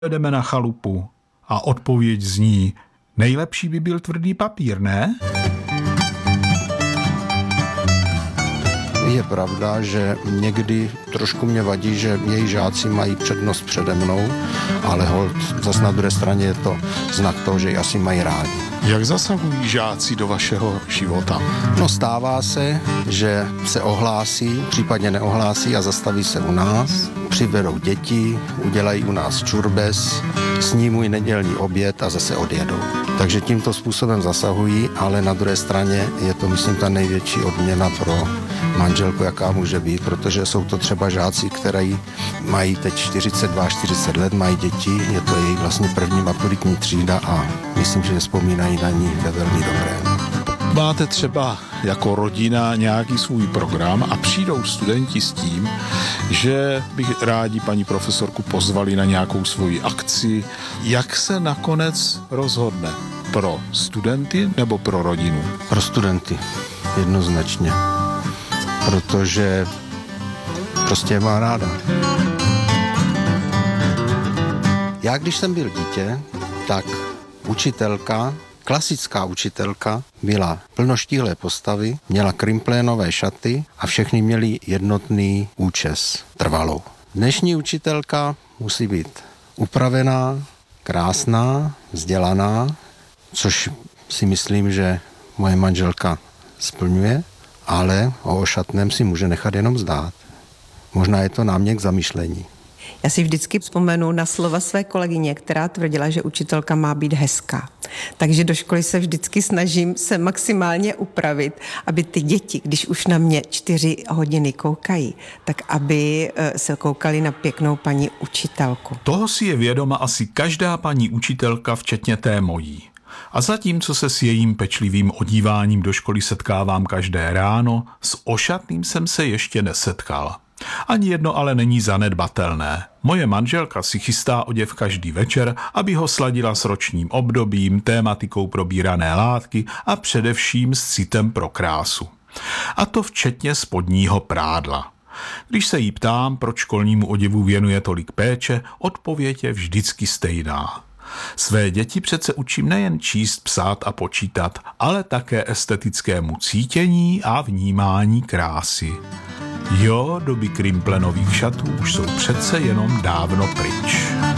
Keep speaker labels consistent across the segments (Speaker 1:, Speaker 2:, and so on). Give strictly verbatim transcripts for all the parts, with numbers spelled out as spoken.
Speaker 1: Jdeme na chalupu a odpověď zní, nejlepší by byl tvrdý papír, ne?
Speaker 2: Je pravda, že někdy trošku mě vadí, že její žáci mají přednost přede mnou, ale holt zase na druhé straně je to znak toho, že ji asi mají rádi.
Speaker 3: Jak zasahují žáci do vašeho života?
Speaker 2: No stává se, že se ohlásí, případně neohlásí a zastaví se u nás, přivedou děti, udělají u nás čurbes, sní můj nedělní oběd a zase odjedou. Takže tímto způsobem zasahují, ale na druhé straně je to, myslím, ta největší odměna pro manželku, jaká může být, protože jsou to třeba žáci, kteří mají teď čtyřicet dva čtyřicet let, mají děti, je to jejich vlastně první maturitní třída a myslím, že vzpomínají na ní ve velmi dobrém.
Speaker 3: Máte třeba jako rodina nějaký svůj program a přijdou studenti s tím, že by rádi paní profesorku pozvali na nějakou svoji akci. Jak se nakonec rozhodne? Pro studenty nebo pro rodinu?
Speaker 2: Pro studenty, jednoznačně. Protože prostě je má ráda. Já, když jsem byl dítě, tak učitelka, klasická učitelka, byla plnoštíhlé postavy, měla krimplénové šaty a všechny měli jednotný účes trvalou. Dnešní učitelka musí být upravená, krásná, vzdělaná, což si myslím, že moje manželka splňuje, ale o ošatném si může nechat jenom zdát. Možná je to námět k zamyšlení.
Speaker 4: Já si vždycky vzpomenu na slova své kolegyně, která tvrdila, že učitelka má být hezká. Takže do školy se vždycky snažím se maximálně upravit, aby ty děti, když už na mě čtyři hodiny koukají, tak aby se koukali na pěknou paní učitelku.
Speaker 1: Toho si je vědoma asi každá paní učitelka, včetně té mojí. A zatímco se s jejím pečlivým odíváním do školy setkávám každé ráno, s ošatným jsem se ještě nesetkal. Ani jedno ale není zanedbatelné. Moje manželka si chystá oděv každý večer, aby ho sladila s ročním obdobím, tématikou probírané látky a především s citem pro krásu. A to včetně spodního prádla. Když se jí ptám, proč školnímu oděvu věnuje tolik péče, odpověď je vždycky stejná. Své děti přece učím nejen číst, psát a počítat, ale také estetickému cítění a vnímání krásy. Jo, doby krimplenových šatů už jsou přece jenom dávno pryč.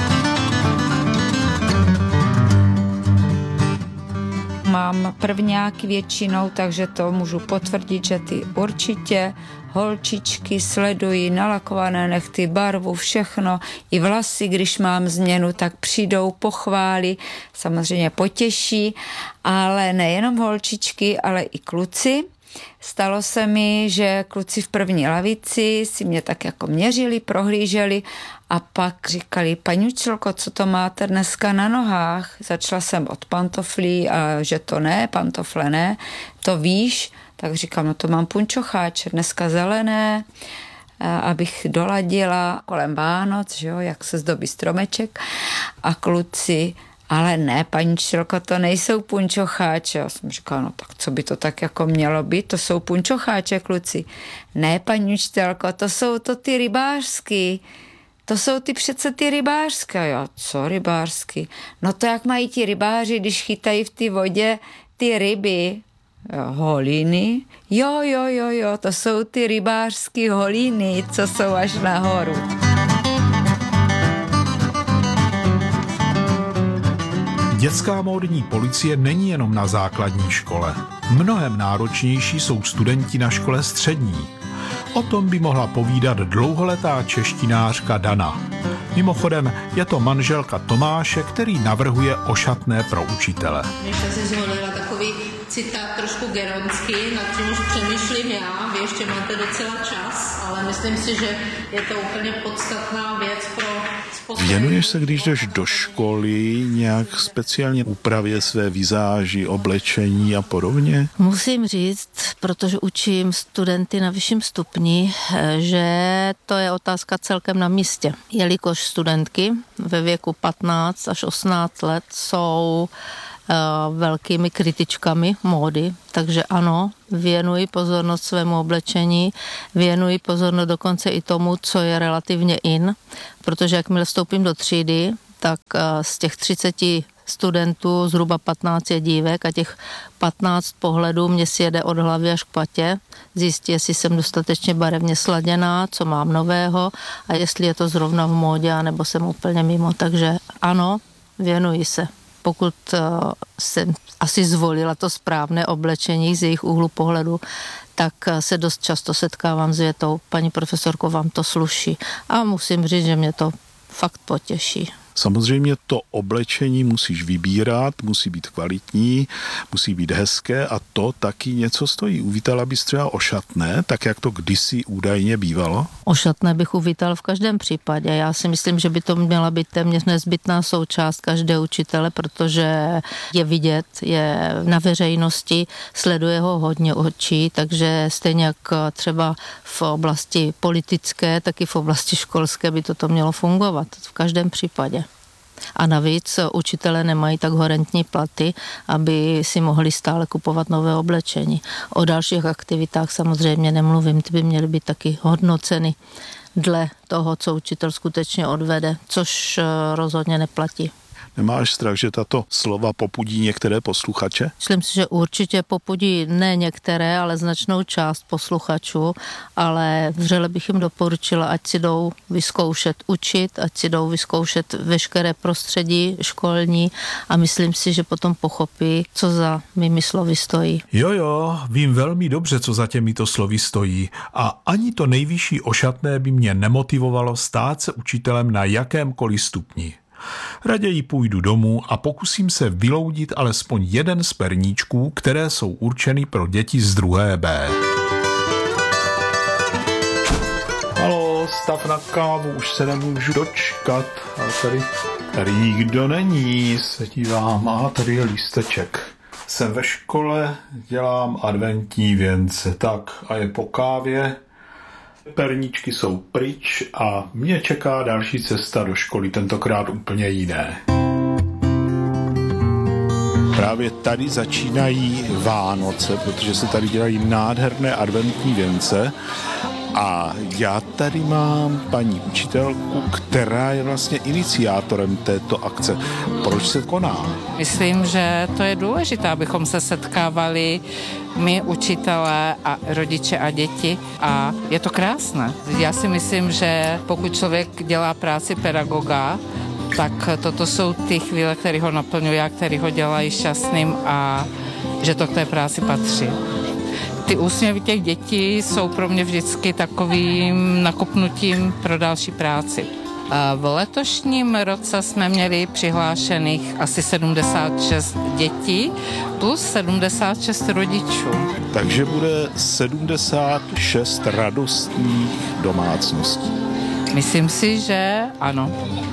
Speaker 5: Mám prvňáky většinou, takže to můžu potvrdit, že ty určitě holčičky sledují nalakované nechty, barvu, všechno. I vlasy, když mám změnu, tak přijdou, pochválí, samozřejmě potěší, ale nejenom holčičky, ale i kluci. Stalo se mi, že kluci v první lavici si mě tak jako měřili, prohlíželi a pak říkali, paní učitelko, co to máte dneska na nohách? Začala jsem od pantoflí a že to ne, pantofle ne, to víš? Tak říkám, no to mám punčocháče, dneska zelené, abych doladila kolem Vánoc, že jo, jak se zdobí stromeček a kluci, ale ne, paní učitelko, to nejsou punčocháče. Já jsem říkala, no tak co by to tak jako mělo být, to jsou punčocháče, kluci. Ne, paní učitelko, to jsou to ty rybářský, to jsou ty přece ty rybářské. Jo, co rybářský? No to jak mají ti rybáři, když chytají v té vodě ty ryby, jo, holiny. Jo, jo, jo, jo, to jsou ty rybářské holiny, co jsou až nahoru.
Speaker 1: Dětská módní policie není jenom na základní škole. Mnohem náročnější jsou studenti na škole střední. O tom by mohla povídat dlouholetá češtinářka Dana. Mimochodem je to manželka Tomáše, který navrhuje ošatné pro učitele.
Speaker 6: Když si zvolila takový citát trošku geronský, nad čímž přemýšlím já, vy ještě máte docela čas, ale myslím si, že je to úplně podstatná věc pro spokojení.
Speaker 3: Věnuješ se, když jdeš do školy, nějak speciálně úpravě své vizáži, oblečení a podobně?
Speaker 7: Musím říct, protože učím studenty na vyšším stupni, že to je otázka celkem na místě. Jelikož studentky ve věku patnáct až osmnáct let jsou velkými kritičkami módy, takže ano, věnuji pozornost svému oblečení, věnuji pozornost dokonce i tomu, co je relativně in, protože jakmile vstoupím do třídy, tak z těch třiceti studentů zhruba patnáct je dívek a těch patnáct pohledů mě si jede od hlavy až k patě, zjistí, jestli jsem dostatečně barevně sladěná, co mám nového a jestli je to zrovna v módě, anebo jsem úplně mimo. Takže ano, věnuji se. Pokud jsem asi zvolila to správné oblečení z jejich úhlu pohledu, tak se dost často setkávám s větou, paní profesorko, vám to sluší. A musím říct, že mě to fakt potěší.
Speaker 3: Samozřejmě to oblečení musíš vybírat, musí být kvalitní, musí být hezké a to taky něco stojí. Uvítala bys třeba ošatné, tak jak to kdysi údajně bývalo?
Speaker 7: Ošatné bych uvítal v každém případě. Já si myslím, že by to měla být téměř nezbytná součást každého učitele, protože je vidět, je na veřejnosti, sleduje ho hodně očí, takže stejně jak třeba v oblasti politické, tak i v oblasti školské by toto mělo fungovat v každém případě. A navíc učitelé nemají tak horentní platy, aby si mohli stále kupovat nové oblečení. O dalších aktivitách samozřejmě nemluvím, ty by měly být taky hodnoceny dle toho, co učitel skutečně odvede, což rozhodně neplatí.
Speaker 3: Nemáš strach, že tato slova popudí některé posluchače?
Speaker 7: Myslím si, že určitě popudí ne některé, ale značnou část posluchačů, ale vřele bych jim doporučila, ať si jdou vyzkoušet učit, ať si jdou vyzkoušet veškeré prostředí školní a myslím si, že potom pochopí, co za mými slovy stojí.
Speaker 1: Jo, jo, vím velmi dobře, co za těmito slovy stojí a ani to nejvyšší ošatné by mě nemotivovalo stát se učitelem na jakémkoliv stupni. Raději půjdu domů a pokusím se vyloudit alespoň jeden z perníčků, které jsou určeny pro děti z druhé B.
Speaker 3: Halo, stav na kávu, už se nemůžu dočkat. A tady, tady nikdo není, se dívám, a tady je lísteček. Jsem ve škole, dělám adventní věnce, tak a je po kávě. Perníčky jsou pryč a mě čeká další cesta do školy, tentokrát úplně jiné. Právě tady začínají Vánoce, protože se tady dělají nádherné adventní věnce a já tady mám paní učitelku, která je vlastně iniciátorem této akce. Proč se koná?
Speaker 8: Myslím, že to je důležité, abychom se setkávali my, učitelé a rodiče a děti a je to krásné. Já si myslím, že pokud člověk dělá práci pedagoga, tak toto jsou ty chvíle, které ho naplňují a které ho dělají šťastným a že to k té práci patří. Ty úsměvy těch dětí jsou pro mě vždycky takovým nakopnutím pro další práci. V letošním roce jsme měli přihlášených asi sedmdesát šest dětí plus sedmdesát šest rodičů.
Speaker 3: Takže bude sedmdesát šest radostných domácností.
Speaker 8: Myslím si, že ano.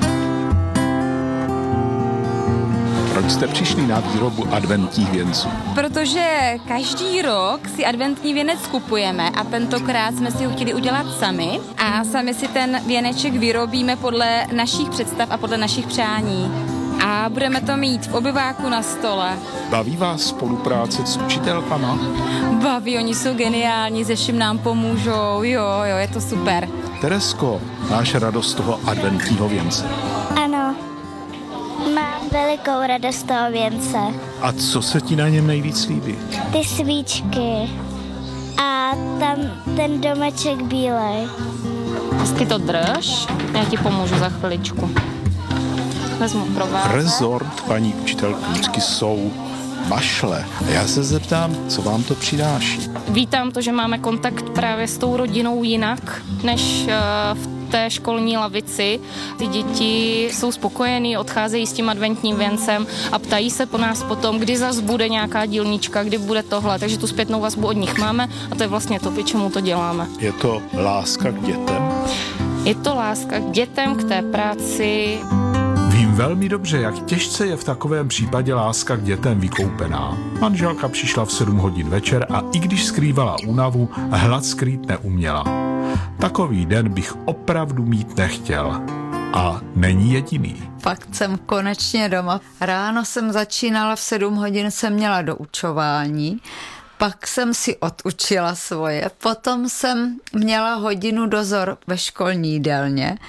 Speaker 3: Proč jste přišli na výrobu adventních věnců?
Speaker 9: Protože každý rok si adventní věnec kupujeme a tentokrát jsme si ho chtěli udělat sami a sami si ten věneček vyrobíme podle našich představ a podle našich přání. A budeme to mít v obyváku na stole.
Speaker 3: Baví vás spolupráce s učitelkama?
Speaker 9: Baví, oni jsou geniální, ze vším nám pomůžou, jo, jo, je to super.
Speaker 3: Teresko, máš radost toho adventního věnce?
Speaker 10: Ano, mám velikou radost toho věnce.
Speaker 3: A co se ti na něm nejvíc líbí?
Speaker 10: Ty svíčky a tam ten domeček bílej.
Speaker 9: Ty to drž, já ti pomůžu za chviličku. Vezmu provázek.
Speaker 3: Rezort paní učitelky vždycky jsou mašle. A já se zeptám, co vám to přináší?
Speaker 9: Vítám to, že máme kontakt právě s tou rodinou jinak, než v té školní lavici. Ty děti jsou spokojený, odcházejí s tím adventním věncem a ptají se po nás potom, kdy zas bude nějaká dílnička, kdy bude tohle. Takže tu zpětnou vazbu od nich máme a to je vlastně to, k čemu to děláme.
Speaker 3: Je to láska k dětem?
Speaker 9: Je to láska k dětem, k té práci.
Speaker 1: Vím velmi dobře, jak těžce je v takovém případě láska k dětem vykoupená. Manželka přišla v sedm hodin večer a i když skrývala únavu, hlad skrýt neuměla. Takový den bych opravdu mít nechtěl. A není jediný.
Speaker 11: Pak jsem konečně doma. Ráno jsem začínala, v sedm hodin jsem měla doučování, pak jsem si odučila svoje, potom jsem měla hodinu dozor ve školní jídelně,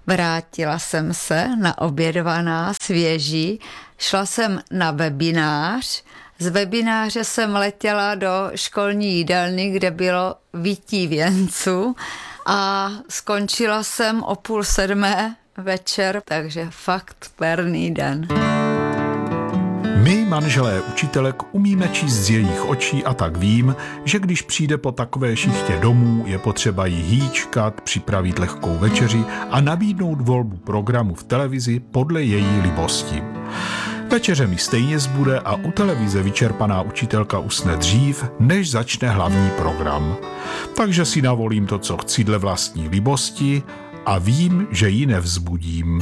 Speaker 11: vrátila jsem se naobědvaná, svěží, šla jsem na webinář, z webináře jsem letěla do školní jídelny, kde bylo vití věnců a skončila jsem o půl sedmé večer, takže fakt perný den.
Speaker 1: My, manželé učitelek, umíme číst z jejich očí a tak vím, že když přijde po takové šichtě domů, je potřeba jí hýčkat, připravit lehkou večeři a nabídnout volbu programu v televizi podle její libosti. Večeře mi stejně zbude a u televize vyčerpaná učitelka usne dřív, než začne hlavní program. Takže si navolím to, co chci dle vlastní libosti a vím, že ji nevzbudím.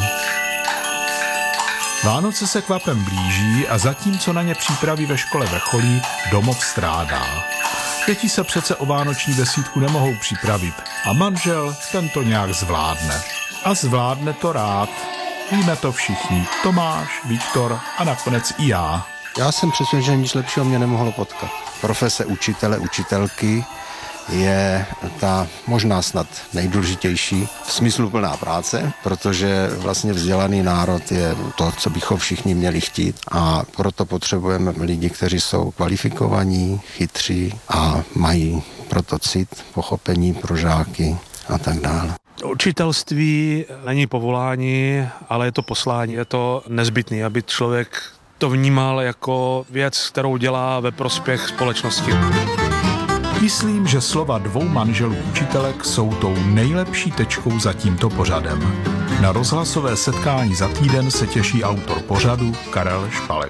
Speaker 1: Vánoce se kvapem blíží a zatímco na ně přípravy ve škole vrcholí, domov strádá. Děti se přece o vánoční besídku nemohou připravit a manžel ten to nějak zvládne. A zvládne to rád. Víme to všichni. Tomáš, Viktor a nakonec i já.
Speaker 2: Já jsem přesvědčen, že nic lepšího mě nemohlo potkat. Profese učitele, učitelky je ta možná snad nejdůležitější smysluplná práce, protože vlastně vzdělaný národ je to, co bychom všichni měli chtít a proto potřebujeme lidi, kteří jsou kvalifikovaní, chytří a mají proto cit, pochopení pro žáky a tak dále.
Speaker 12: Učitelství není povolání, ale je to poslání, je to nezbytné, aby člověk to vnímal jako věc, kterou dělá ve prospěch společnosti.
Speaker 1: Myslím, že slova dvou manželů učitelek jsou tou nejlepší tečkou za tímto pořadem. Na rozhlasové setkání za týden se těší autor pořadu Karel Špalek.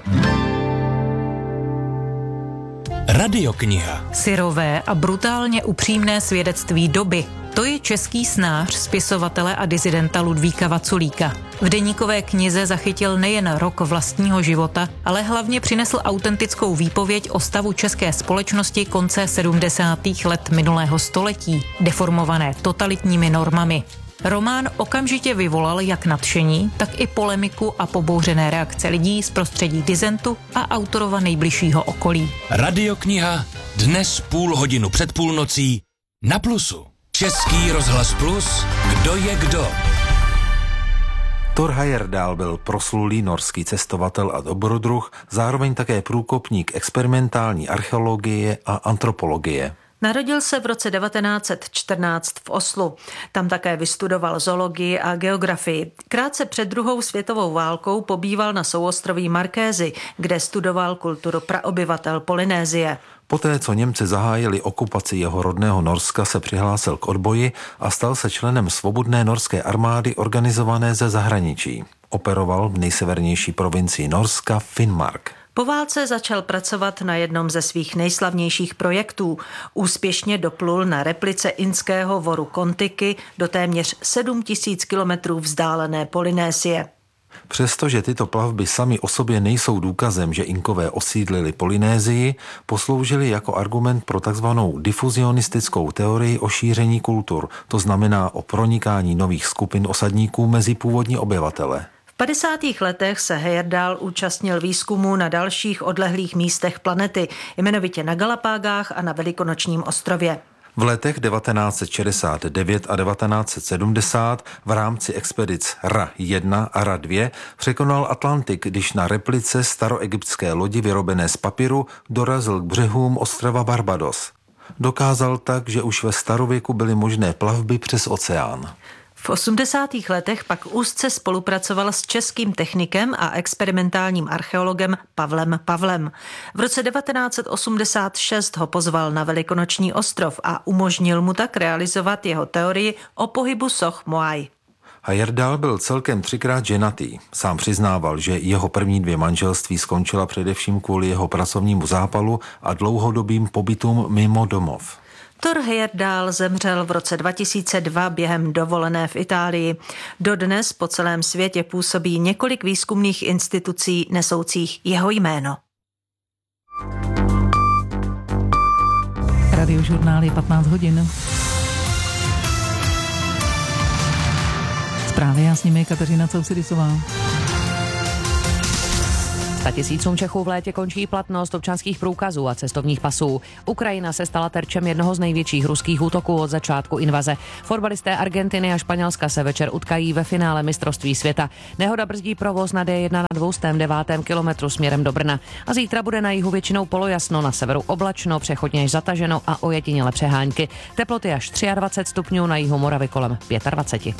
Speaker 13: Radiokniha. Syrové a brutálně upřímné svědectví doby. To je český snář, spisovatele a disidenta Ludvíka Vaculíka. V deníkové knize zachytil nejen rok vlastního života, ale hlavně přinesl autentickou výpověď o stavu české společnosti konce sedmdesátých let minulého století, deformované totalitními normami. Román okamžitě vyvolal jak nadšení, tak i polemiku a pobouřené reakce lidí z prostředí disentu a autorova nejbližšího okolí.
Speaker 14: Radiokniha dnes půl hodinu před půlnocí na Plusu. Český rozhlas Plus, kdo je kdo.
Speaker 15: Thor Heyerdahl byl proslulý norský cestovatel a dobrodruh, zároveň také průkopník experimentální archeologie a antropologie.
Speaker 13: Narodil se v roce devatenáct set čtrnáct v Oslu. Tam také vystudoval zoologii a geografii. Krátce před druhou světovou válkou pobýval na souostroví Markézy, kde studoval kulturu praobyvatel Polynésie.
Speaker 15: Poté, co Němci zahájili okupaci jeho rodného Norska, se přihlásil k odboji a stal se členem svobodné norské armády organizované ze zahraničí. Operoval v nejsevernější provincii Norska Finnmark.
Speaker 13: Po válce začal pracovat na jednom ze svých nejslavnějších projektů. Úspěšně doplul na replice inského voru Kontiky do téměř sedm tisíc kilometrů vzdálené Polynésie.
Speaker 15: Přestože tyto plavby sami o sobě nejsou důkazem, že Inkové osídlili Polynésii, posloužily jako argument pro takzvanou difuzionistickou teorii o šíření kultur, to znamená o pronikání nových skupin osadníků mezi původní obyvatele.
Speaker 13: V padesátých letech se Heyerdahl účastnil výzkumu na dalších odlehlých místech planety, jmenovitě na Galapágách a na Velikonočním ostrově.
Speaker 15: V letech devatenáct set šedesát devět a devatenáct set sedmdesát v rámci expedic R A H jedna a R A H dva překonal Atlantik, když na replice staroegyptské lodi vyrobené z papíru dorazil k břehům ostrova Barbados. Dokázal tak, že už ve starověku byly možné plavby přes oceán.
Speaker 13: V osmdesátých letech pak úzce spolupracoval s českým technikem a experimentálním archeologem Pavlem Pavlem. V roce devatenáct set osmdesát šest ho pozval na Velikonoční ostrov a umožnil mu tak realizovat jeho teorii o pohybu soch Moai.
Speaker 15: Heyerdahl byl celkem třikrát ženatý. Sám přiznával, že jeho první dvě manželství skončila především kvůli jeho pracovnímu zápalu a dlouhodobým pobytům mimo domov.
Speaker 13: Thor Heyerdahl zemřel v roce dva tisíce dva během dovolené v Itálii. Dodnes po celém světě působí několik výzkumných institucí nesoucích jeho jméno.
Speaker 16: Radiožurnál je patnáct hodin. Zprávy a s nimi Kateřina Cousidisová.
Speaker 17: Statisícům Čechů v létě končí platnost občanských průkazů a cestovních pasů. Ukrajina se stala terčem jednoho z největších ruských útoků od začátku invaze. Fotbalisté Argentiny a Španělska se večer utkají ve finále mistrovství světa. Nehoda brzdí provoz na D jedna na dvě stě devátém kilometru směrem do Brna. A zítra bude na jihu většinou polojasno, na severu oblačno, přechodně až zataženo a ojediněle přehánky. Teploty až dvacet tři stupňů, na jihu Moravy kolem dvacet pět.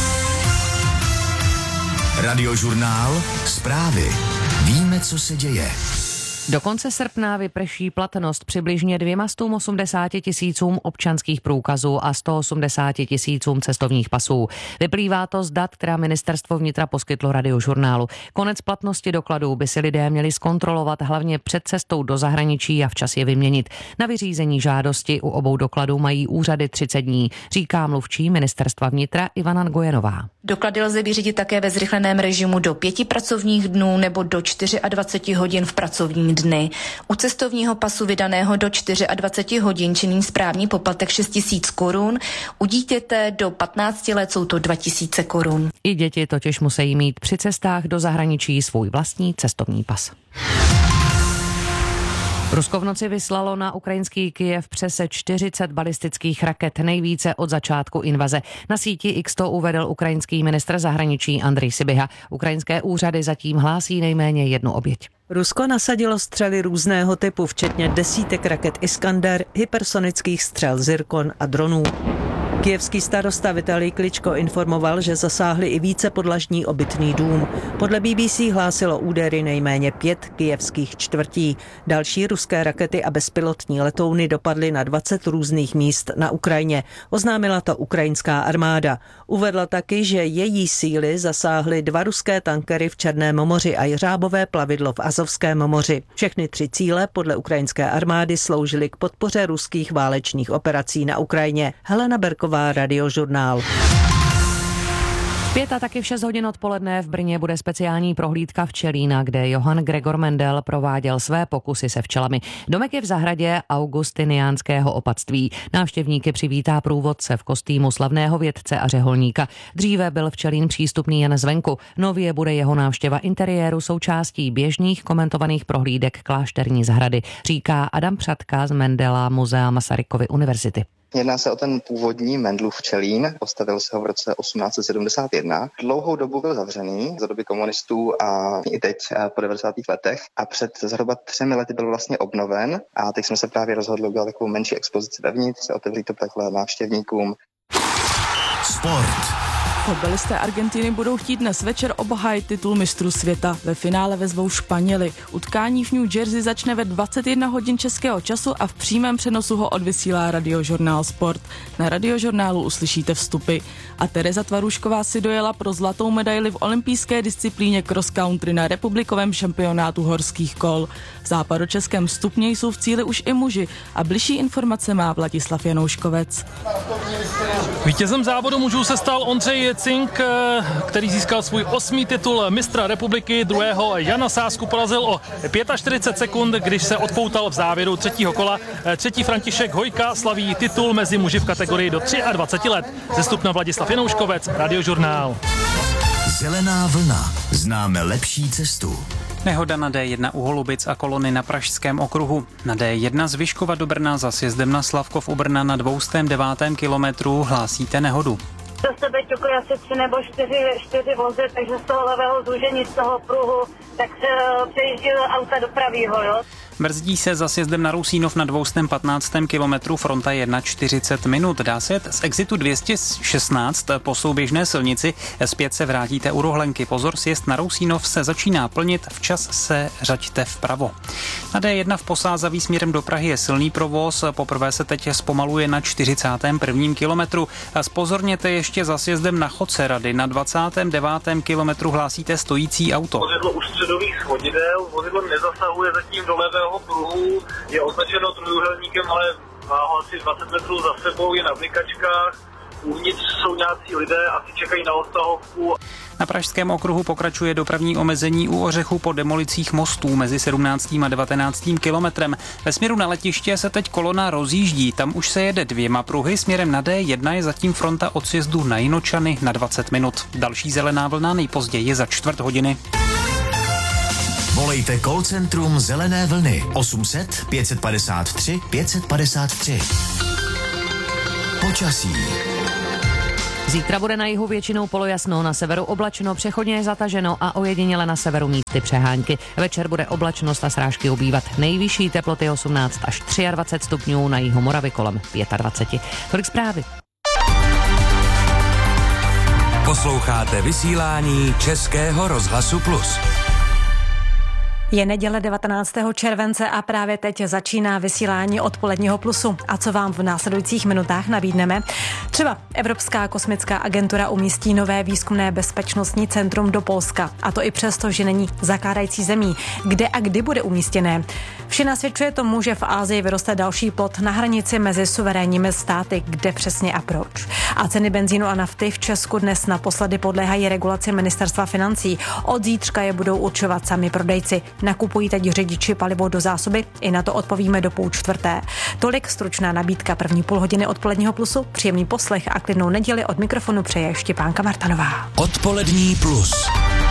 Speaker 14: Radiožurnál Zprávy. Víme, co se děje.
Speaker 17: Do konce srpna vyprší platnost přibližně dvěma stům osmdesáti tisícům občanských průkazů a sto osmdesáti tisícům cestovních pasů. Vyplývá to z dat, která ministerstvo vnitra poskytlo Radiožurnálu. Konec platnosti dokladů by si lidé měli zkontrolovat hlavně před cestou do zahraničí a včas je vyměnit. Na vyřízení žádosti u obou dokladů mají úřady třicet dní, říká mluvčí ministerstva vnitra Ivana Gojenová.
Speaker 18: Doklady lze vyřídit také ve zrychleném režimu do pěti pracovních dnů nebo do dvaceti čtyř hodin v pracovním dny. U cestovního pasu vydaného do dvaceti čtyř hodin činí správní poplatek šest tisíc korun, u dítěte do patnácti let jsou to dva tisíce korun.
Speaker 17: I děti totiž musí mít při cestách do zahraničí svůj vlastní cestovní pas. Rusko v noci vyslalo na ukrajinský Kyjev přes čtyřicet balistických raket, nejvíce od začátku invaze. Na síti X to uvedl ukrajinský ministr zahraničí Andrej Sybiha. Ukrajinské úřady zatím hlásí nejméně jednu oběť.
Speaker 19: Rusko nasadilo střely různého typu, včetně desítek raket Iskander, hypersonických střel Zirkon a dronů. Kyjevský starosta Vitalij Kličko informoval, že zasáhli i více podlažní obytný dům. Podle B B C hlásilo údery nejméně pět kyjevských čtvrtí. Další ruské rakety a bezpilotní letouny dopadly na dvacet různých míst na Ukrajině. Oznámila to ukrajinská armáda. Uvedla taky, že její síly zasáhly dva ruské tankery v Černém moři a jeřábové plavidlo v Azovském moři. Všechny tři cíle podle ukrajinské armády sloužily k podpoře ruských válečných operací na Ukrajině. Helena Berková, Radiožurnál.
Speaker 17: Pět a taky v šest hodin odpoledne v Brně bude speciální prohlídka včelína, kde Johann Gregor Mendel prováděl své pokusy se včelami. Domek je v zahradě augustiniánského opatství. Návštěvníky přivítá průvodce v kostýmu slavného vědce a řeholníka. Dříve byl včelín přístupný jen zvenku. Nově bude jeho návštěva interiéru součástí běžných komentovaných prohlídek klášterní zahrady, říká Adam Přatka z Mendela Muzea Masarykovy univerzity.
Speaker 20: Jedná se o ten původní Mendelův včelín, postavil se ho v roce osmnáct set sedmdesát jedna. Dlouhou dobu byl zavřený za doby komunistů a i teď po devadesátých letech a před zhruba třemi lety byl vlastně obnoven a teď jsme se právě rozhodli udělat takovou menší expozici vevnitř, otevřít to takhle návštěvníkům.
Speaker 21: Sport. Fotbalisté Argentiny budou chtít dnes večer obhájit titul mistrů světa. Ve finále vezvou Španěli. Utkání v New Jersey začne ve dvacet jedna hodin českého času a v přímém přenosu ho odvysílá Radiožurnál Sport. Na Radiožurnálu uslyšíte vstupy. A Tereza Tvarušková si dojela pro zlatou medaili v olympijské disciplíně cross country na republikovém šampionátu horských kol. V západočeském stupně jsou v cíli už i muži a bližší informace má Vladislav Janouškovec.
Speaker 22: Vítězem závodu mužů se stal Ondřej Cink, který získal svůj osmý titul mistra republiky. Druhého Jana Sázku porazil o čtyřicet pět sekund, když se odpoutal v závěru třetího kola. Třetí František Hojka slaví titul mezi muži v kategorii do dvacet tři let. Ze Stupna Vladislav Janouškovec, Radiožurnál.
Speaker 14: Zelená vlna. Známe lepší cestu.
Speaker 23: Nehoda na D jedna u Holubic a kolony na Pražském okruhu. Na D jedna z Vyškova do Brna za sjezdem na Slavkov u Brna na dvě stě devátém kilometru hlásíte nehodu.
Speaker 24: Do sebe ťukly asi tři nebo čtyři, čtyři vozy, takže z toho levého zúžení, z toho pruhu, tak se přejížděl auta do pravýho, jo.
Speaker 23: Brzdí se za sjezdem na Rusínov na dvě stě patnáctém kilometru, fronta je na čtyřicet minut. Dá se jet z exitu dvě stě šestnáct po souběžné silnici, zpět se vrátíte u Rohlenky. Pozor, sjezd na Rusínov se začíná plnit, včas se řaďte vpravo. Na D jedna v Posázaví směrem do Prahy je silný provoz, poprvé se teď zpomaluje na čtyřicátém prvním kilometru. Spozorněte ještě za sjezdem na Chocerady, na dvacátém devátém kilometru hlásíte stojící auto.
Speaker 25: Vozidlo u středových schodidel, vozidlo nezasahuje zatím do levého pruhu, je označeno trojúhelníkem, ale má ho asi dvacet metrů za sebou, je na vlikačkách, uvnitř jsou nějací lidé, asi čekají na odtahovku.
Speaker 23: Na Pražském okruhu pokračuje dopravní omezení u Ořechu po demolicích mostů mezi sedmnáctým a devatenáctým kilometrem. Ve směru na letiště se teď kolona rozjíždí, tam už se jede dvěma pruhy, směrem na D jedna je zatím fronta od sjezdu na Jinočany na dvacet minut. Další zelená vlna nejpozději za čtvrt hodiny.
Speaker 4: Volejte call centrum Zelené vlny osm set pět padesát tři pět padesát tři. Počasí.
Speaker 17: Zítra bude na jihu většinou polojasno, na severu oblačno, přechodně je zataženo a ojediněle na severu místy přehánky. Večer bude oblačnost a srážky ubývat. Nejvyšší teploty osmnáct až dvacet tři stupňů, na jihu Moravy kolem dvacet pět. Tolik zprávy.
Speaker 14: Posloucháte vysílání Českého rozhlasu Plus.
Speaker 5: Je neděle devatenáctého července a právě teď začíná vysílání odpoledního Plusu. A co vám v následujících minutách nabídneme? Třeba Evropská kosmická agentura umístí nové výzkumné bezpečnostní centrum do Polska. A to i přesto, že není zakládající zemí. Kde a kdy bude umístěné? Vše nasvědčuje tomu, že v Asii vyroste další plot na hranici mezi suverénními státy. Kde přesně a proč? A ceny benzínu a nafty v Česku dnes naposledy podléhají regulaci ministerstva financí. Od zítřka je budou určovat sami prodejci. Nakupují teď řidiči palivo do zásoby? I na to odpovíme do půl čtvrté. Tolik stručná nabídka první půl hodiny odpoledního Plusu. Příjemný poslech a klidnou neděli od mikrofonu přeje Štěpánka Martanová.
Speaker 14: Odpolední Plus.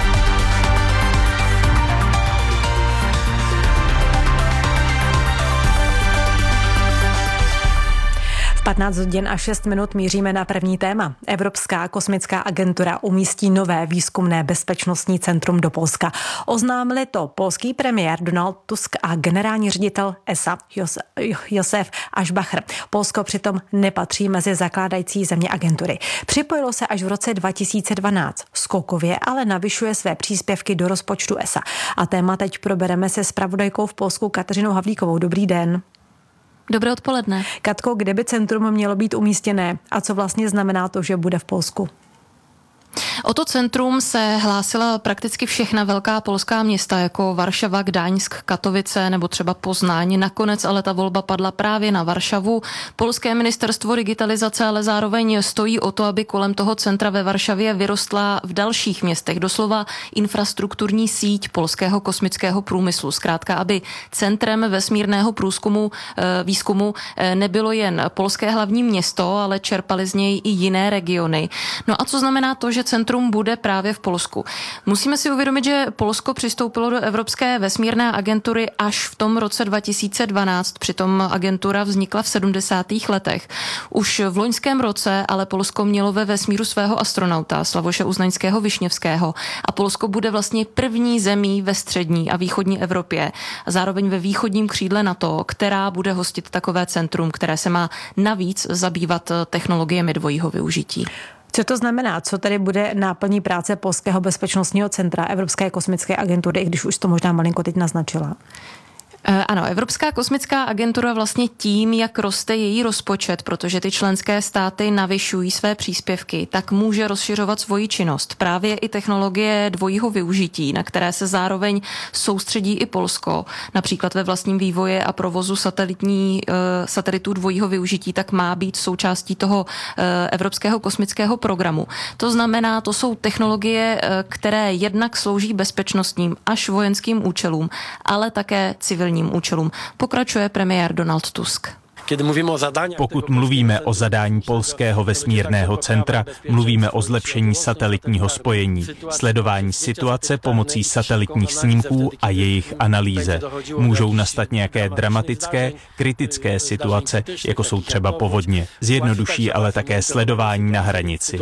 Speaker 5: patnáct hodin a šest minut míříme na první téma. Evropská kosmická agentura umístí nové výzkumné bezpečnostní centrum do Polska. Oznámili to polský premiér Donald Tusk a generální ředitel E S A Josef Aschbacher. Polsko přitom nepatří mezi zakládající země agentury. Připojilo se až v roce dva tisíce dvanáct. Skokově ale navyšuje své příspěvky do rozpočtu E S A. A téma teď probereme se zpravodajkou v Polsku Kateřinou Havlíkovou. Dobrý den.
Speaker 9: Dobré odpoledne.
Speaker 5: Katko, kde by centrum mělo být umístěné a co vlastně znamená to, že bude v Polsku?
Speaker 9: O to centrum se hlásila prakticky všechna velká polská města, jako Varšava, Gdaňsk, Katovice nebo třeba Poznaň. Nakonec ale ta volba padla právě na Varšavu. Polské ministerstvo digitalizace ale zároveň stojí o to, aby kolem toho centra ve Varšavě vyrostla v dalších městech. Doslova infrastrukturní síť polského kosmického průmyslu. Zkrátka, aby centrem vesmírného průzkumu, výzkumu nebylo jen polské hlavní město, ale čerpali z něj i jiné regiony. No a co znamená to, že centrum bude právě v Polsku? Musíme si uvědomit, že Polsko přistoupilo do Evropské vesmírné agentury až v tom roce dva tisíce dvanáct, přitom agentura vznikla v sedmdesátých letech. Už v loňském roce ale Polsko mělo ve vesmíru svého astronauta Slavoše Uznaňského Višněvského a Polsko bude vlastně první zemí ve střední a východní Evropě a zároveň ve východním křídle NATO, která bude hostit takové centrum, které se má navíc zabývat technologiemi dvojího využití.
Speaker 5: Co to znamená? Co tedy bude náplní práce Polského bezpečnostního centra Evropské kosmické agentury, i když už to možná malinko teď naznačila?
Speaker 9: Ano, Evropská kosmická agentura vlastně tím, jak roste její rozpočet, protože ty členské státy navyšují své příspěvky, tak může rozšiřovat svoji činnost. Právě i technologie dvojího využití, na které se zároveň soustředí i Polsko, například ve vlastním vývoji a provozu satelitní, satelitů dvojího využití, tak má být součástí toho Evropského kosmického programu. To znamená, to jsou technologie, které jednak slouží bezpečnostním až vojenským účelům, ale také civilním účelům. Pokračuje premiér Donald Tusk.
Speaker 6: Pokud mluvíme o zadání Polského vesmírného centra, mluvíme o zlepšení satelitního spojení, sledování situace pomocí satelitních snímků a jejich analýze. Můžou nastat nějaké dramatické, kritické situace, jako jsou třeba povodně. Zjednoduší ale také sledování na hranici.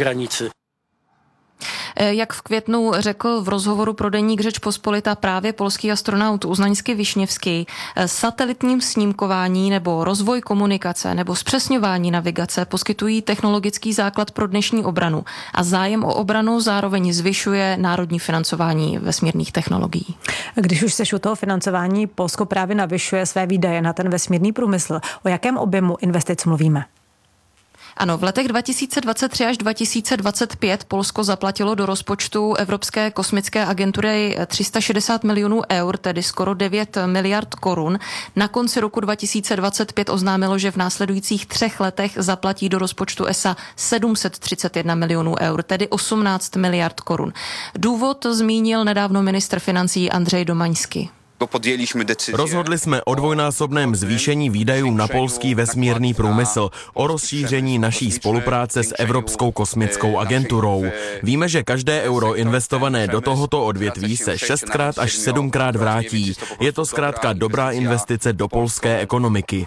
Speaker 9: Jak v květnu řekl v rozhovoru pro deník Řeč Pospolita právě polský astronaut Uznaňský Višněvský, satelitním snímkování nebo rozvoj komunikace nebo zpřesňování navigace poskytují technologický základ pro dnešní obranu a zájem o obranu zároveň zvyšuje národní financování vesmírných technologií.
Speaker 5: Když už seš u toho financování, Polsko právě navyšuje své výdaje na ten vesmírný průmysl. O jakém objemu investic mluvíme?
Speaker 9: Ano, v letech dva tisíce dvacet tři až dva tisíce dvacet pět Polsko zaplatilo do rozpočtu Evropské kosmické agentury tři sta šedesát milionů eur, tedy skoro devět miliard korun. Na konci roku dva tisíce dvacet pět oznámilo, že v následujících třech letech zaplatí do rozpočtu E S A sedm set třicet jedna milionů eur, tedy osmnáct miliard korun. Důvod zmínil nedávno ministr financí Andrej Domaňský.
Speaker 3: Rozhodli jsme o dvojnásobném zvýšení výdajů na polský vesmírný průmysl, o rozšíření naší spolupráce s Evropskou kosmickou agenturou. Víme, že každé euro investované do tohoto odvětví se šestkrát až sedmkrát vrátí. Je to zkrátka dobrá investice do polské ekonomiky.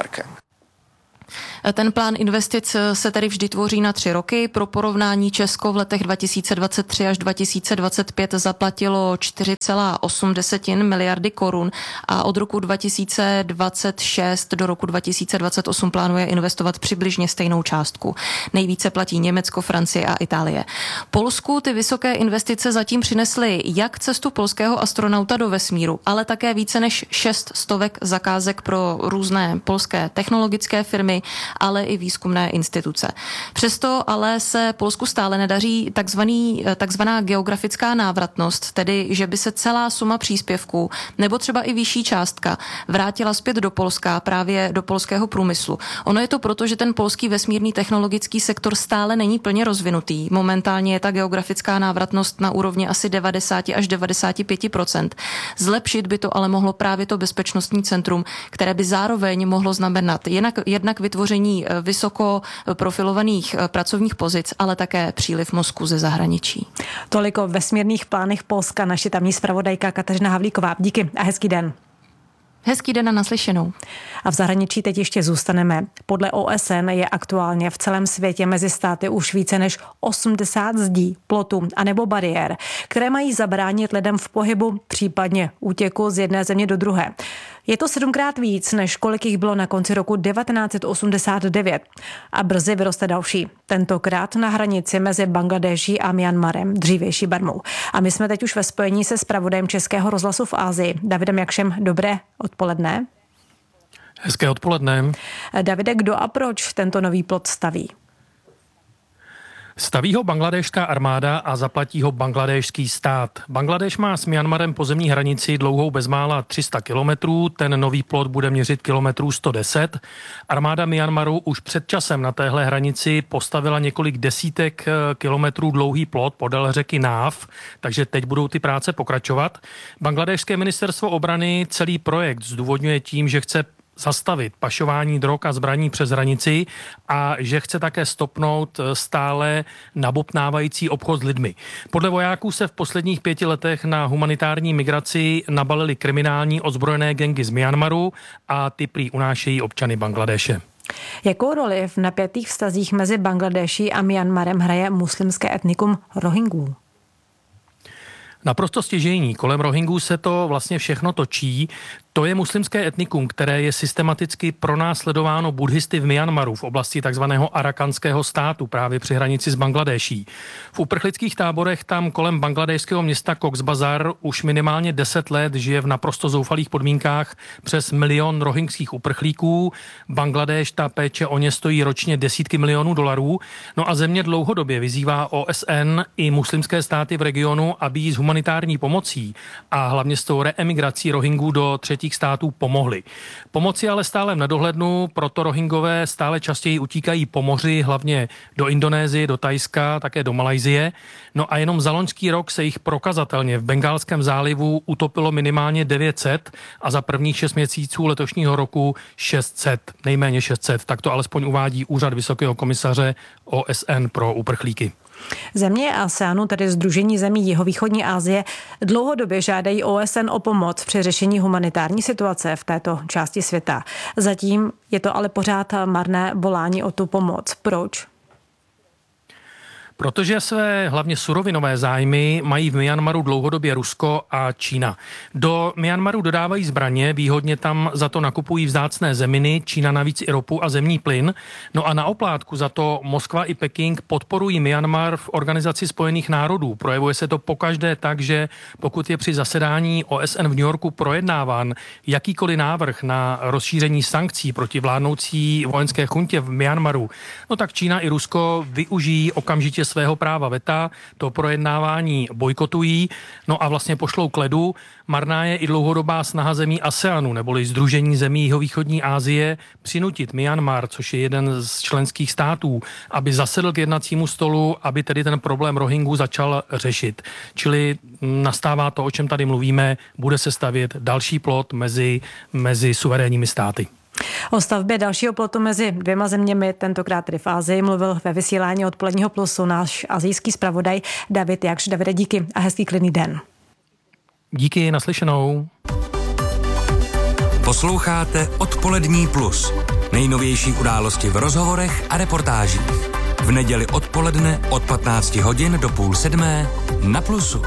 Speaker 7: Ten plán investic se tedy vždy tvoří na tři roky. Pro porovnání Česko v letech dva tisíce dvacet tři až dva tisíce dvacet pět zaplatilo čtyři celá osm miliardy korun a od roku dva tisíce dvacet šest do roku dva tisíce dvacet osm plánuje investovat přibližně stejnou částku. Nejvíce platí Německo, Francie a Itálie. Polsku ty vysoké investice zatím přinesly jak cestu polského astronauta do vesmíru, ale také více než šest stovek zakázek pro různé polské technologické firmy, ale i výzkumné instituce. Přesto ale se Polsku stále nedaří takzvaný, takzvaná geografická návratnost, tedy že by se celá suma příspěvků nebo třeba i vyšší částka vrátila zpět do Polska, právě do polského průmyslu. Ono je to proto, že ten polský vesmírný technologický sektor stále není plně rozvinutý. Momentálně je ta geografická návratnost na úrovni asi devadesát až devadesát pět procent. Zlepšit by to ale mohlo právě to bezpečnostní centrum, které by zároveň mohlo znamenat jednak, jednak vytvoření vysoko profilovaných pracovních pozic, ale také příliv mozku ze zahraničí.
Speaker 5: Toliko o vesmírných plánech Polska naše tamní zpravodajka Kateřina Havlíková. Díky a hezký den.
Speaker 7: Hezký den a naslyšenou.
Speaker 5: A v zahraničí teď ještě zůstaneme. Podle O S N je aktuálně v celém světě mezi státy už více než osmdesát zdí, plotů anebo bariér, které mají zabránit lidem v pohybu, případně útěku z jedné země do druhé. Je to sedmkrát víc, než kolik jich bylo na konci roku devatenáct set osmdesát devět. A brzy vyroste další. Tentokrát na hranici mezi Bangladéší a Myanmarem, dřívější Barmou. A my jsme teď už ve spojení se zpravodajem Českého rozhlasu v Asii, Davidem Jakšem. Dobré odpoledne.
Speaker 22: Hezké odpoledne.
Speaker 5: Davide, kdo a proč tento nový plot staví?
Speaker 22: Staví ho bangladéšská armáda a zaplatí ho bangladéšský stát. Bangladéš má s Myanmarem pozemní hranici dlouhou bezmála tři sta kilometrů, ten nový plot bude měřit kilometrů sto deset. Armáda Myanmaru už před časem na téhle hranici postavila několik desítek kilometrů dlouhý plot podél řeky Náv, takže teď budou ty práce pokračovat. Bangladéšské ministerstvo obrany celý projekt zdůvodňuje tím, že chce zastavit pašování drog a zbraní přes hranici a že chce také stopnout stále nabobtnávající obchod s lidmi. Podle vojáků se v posledních pěti letech na humanitární migraci nabalily kriminální ozbrojené gangy z Myanmaru a ty prý unášejí občany Bangladéše.
Speaker 5: Jakou roli v napětých vztazích mezi Bangladéší a Myanmarem hraje muslimské etnikum Rohingů?
Speaker 22: Naprosto stěžejní. Kolem Rohingů se to vlastně všechno točí. To je muslimské etnikum, které je systematicky pronásledováno buddhisty v Myanmaru v oblasti takzvaného arakanského státu právě při hranici s Bangladéší. V uprchlických táborech tam kolem bangladéšského města Cox's Bazar už minimálně deset let žije v naprosto zoufalých podmínkách přes milion rohingských uprchlíků. Bangladéš, ta péče o ně stojí ročně desítky milionů dolarů. No a země dlouhodobě vyzývá O S N i muslimské státy v regionu, aby jí s humanitární pomocí a hlavně s tou reemigrací Rohingů do třetích států pomohli. Pomoci ale stále v nedohlednu, proto Rohingové stále častěji utíkají po moři, hlavně do Indonésie, do Thajska, také do Malajsie. No a jenom za loňský rok se jich prokazatelně v Bengálském zálivu utopilo minimálně devět set a za prvních šest měsíců letošního roku šest set, nejméně šest set. Tak to alespoň uvádí Úřad Vysokého komisaře O S N pro uprchlíky.
Speaker 5: Země ASEANu, tedy Sdružení zemí jihovýchodní Asie, dlouhodobě žádají O S N o pomoc při řešení humanitární situace v této části světa. Zatím je to ale pořád marné volání o tu pomoc. Proč?
Speaker 22: Protože své hlavně surovinové zájmy mají v Myanmaru dlouhodobě Rusko a Čína. Do Myanmaru dodávají zbraně, výhodně tam za to nakupují vzácné zeminy, Čína navíc i ropu a zemní plyn. No a na oplátku za to Moskva i Peking podporují Myanmar v Organizaci spojených národů. Projevuje se to pokaždé tak, že pokud je při zasedání O S N v New Yorku projednáván jakýkoliv návrh na rozšíření sankcí proti vládnoucí vojenské chuntě v Myanmaru, no tak Čína i Rusko využijí okamžitě svého práva veta, to projednávání bojkotují, no a vlastně pošlou k ledu. Marná je i dlouhodobá snaha zemí ASEANu, neboli Sdružení zemí jihovýchodní Asie, přinutit Myanmar, což je jeden z členských států, aby zasedl k jednacímu stolu, aby tedy ten problém Rohingů začal řešit. Čili nastává to, o čem tady mluvíme, bude se stavět další plot mezi, mezi suverénními státy.
Speaker 5: O stavbě dalšího plotu mezi dvěma zeměmi, tentokrát tedy v Asii, mluvil ve vysílání Odpoledního plusu náš asijský zpravodaj David Jakš. Davide, díky a hezký klidný den.
Speaker 22: Díky, naslyšenou.
Speaker 14: Posloucháte Odpolední plus. Nejnovější události v rozhovorech a reportážích. V neděli odpoledne od patnácti hodin do půl sedmé na Plusu.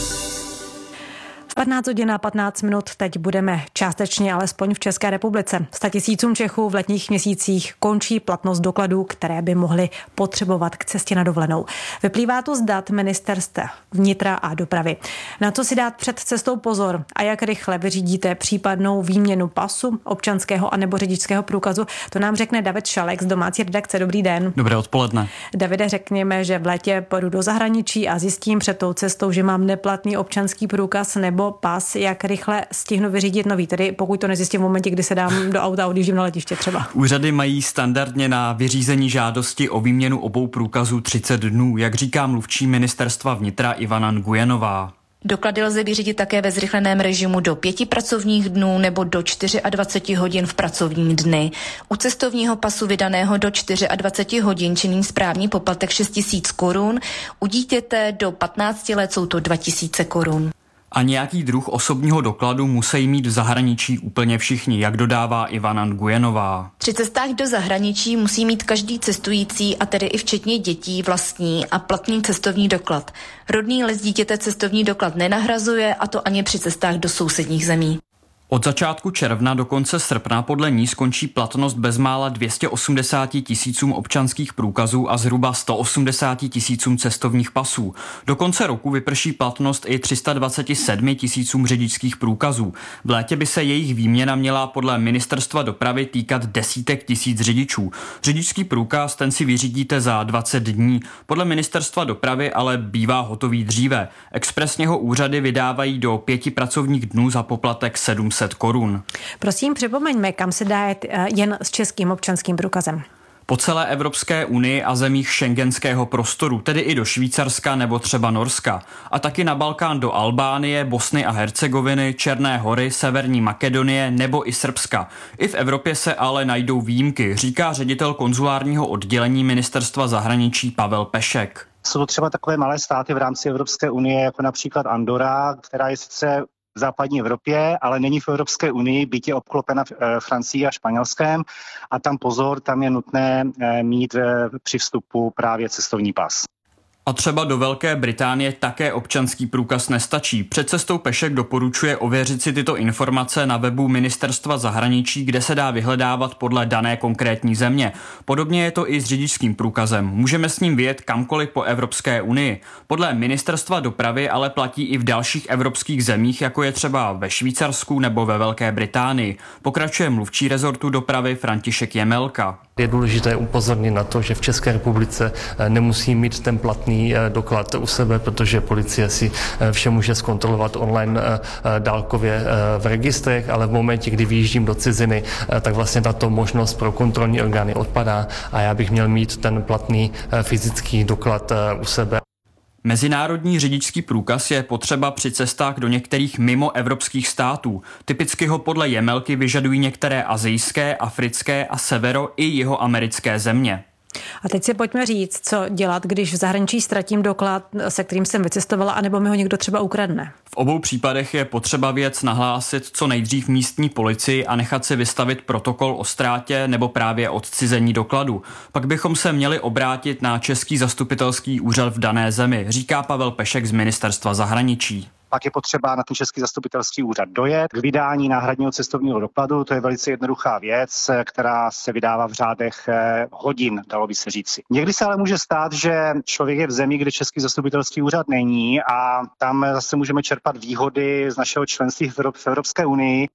Speaker 5: patnáct hodin a patnáct minut teď budeme částečně alespoň v České republice. Statisícům Čechů v letních měsících končí platnost dokladů, které by mohli potřebovat k cestě na dovolenou. Vyplývá to z dat ministerstev vnitra a dopravy. Na co si dát před cestou pozor a jak rychle vyřídíte případnou výměnu pasu, občanského anebo řidičského průkazu, to nám řekne David Šalek z domácí redakce. Dobrý den.
Speaker 2: Dobré odpoledne.
Speaker 5: Davide, řekněme, že v létě pojedu do zahraničí a zjistím před tou cestou, že mám neplatný občanský průkaz nebo pas, jak rychle stihnu vyřídit nový, tedy pokud to nezjistím v momentě, kdy se dám do auta a odjíždím na letiště třeba.
Speaker 2: Úřady mají standardně na vyřízení žádosti o výměnu obou průkazů třicet dnů, jak říká mluvčí ministerstva vnitra Ivana Nguyenová.
Speaker 18: Doklady lze vyřídit také ve zrychleném režimu do pěti pracovních dnů nebo do dvaceti čtyř hodin v pracovní dny. U cestovního pasu vydaného do dvaceti čtyř hodin činí správní poplatek šest tisíc korun, u dítěte do patnácti let jsou to dva tisíce korun.
Speaker 2: A nějaký druh osobního dokladu musí mít v zahraničí úplně všichni, jak dodává Ivana Nguyenová.
Speaker 18: Při cestách do zahraničí musí mít každý cestující, a tedy i včetně dětí, vlastní a platný cestovní doklad. Rodný list dítěte cestovní doklad nenahrazuje, a to ani při cestách do sousedních zemí.
Speaker 2: Od začátku června do konce srpna podle ní skončí platnost bezmála dvě stě osmdesát tisícům občanských průkazů a zhruba sto osmdesát tisícům cestovních pasů. Do konce roku vyprší platnost i tři sta dvacet sedm tisícům řidičských průkazů. V létě by se jejich výměna měla podle ministerstva dopravy týkat desítek tisíc řidičů. Řidičský průkaz ten si vyřídíte za dvacet dní. Podle ministerstva dopravy ale bývá hotový dříve. Expresně ho úřady vydávají do pěti pracovních dnů za poplatek sedm set korun.
Speaker 5: Prosím, připomeňme, kam se dá jet jen s českým občanským průkazem.
Speaker 2: Po celé Evropské unii a zemích schengenského prostoru, tedy i do Švýcarska nebo třeba Norska. A taky na Balkán do Albánie, Bosny a Hercegoviny, Černé Hory, Severní Makedonie nebo i Srbska. I v Evropě se ale najdou výjimky, říká ředitel konzulárního oddělení ministerstva zahraničí Pavel Pešek.
Speaker 8: Jsou to třeba takové malé státy v rámci Evropské unie, jako například Andorra, která je sice v západní Evropě, ale není v Evropské unii, byť je obklopena Francií a Španělskem, a tam pozor, tam je nutné mít při vstupu právě cestovní pas.
Speaker 2: A třeba do Velké Británie také občanský průkaz nestačí. Před cestou Pešek doporučuje ověřit si tyto informace na webu ministerstva zahraničí, kde se dá vyhledávat podle dané konkrétní země. Podobně je to i s řidičským průkazem. Můžeme s ním vyjet kamkoliv po Evropské unii. Podle ministerstva dopravy ale platí i v dalších evropských zemích, jako je třeba ve Švýcarsku nebo ve Velké Británii. Pokračuje mluvčí rezortu dopravy František Jemelka.
Speaker 10: Je důležité upozornit na to, že v České republice nemusí mít ten platný doklad u sebe, protože policie si vše může zkontrolovat online dálkově v registrech, ale v momentě, kdy vyjíždím do ciziny, tak vlastně tato možnost pro kontrolní orgány odpadá a já bych měl mít ten platný fyzický doklad u sebe.
Speaker 2: Mezinárodní řidičský průkaz je potřeba při cestách do některých mimoevropských států. Typicky ho podle Jemelky vyžadují některé asijské, africké a severo- i jihoamerické země.
Speaker 5: A teď si pojďme říct, co dělat, když v zahraničí ztratím doklad, se kterým jsem vycestovala, anebo mi ho někdo třeba ukradne.
Speaker 2: V obou případech je potřeba věc nahlásit co nejdřív místní policii a nechat si vystavit protokol o ztrátě nebo právě odcizení dokladu. Pak bychom se měli obrátit na Český zastupitelský úřad v dané zemi, říká Pavel Pešek z ministerstva zahraničí.
Speaker 8: Pak je potřeba na ten Český zastupitelský úřad dojet k vydání náhradního cestovního dokladu. To je velice jednoduchá věc, která se vydává v řádech hodin, dalo by se říci. Někdy se ale může stát, že člověk je v zemi, kde Český zastupitelský úřad není, a tam zase můžeme čerpat výhody z našeho členství v Evropské unii.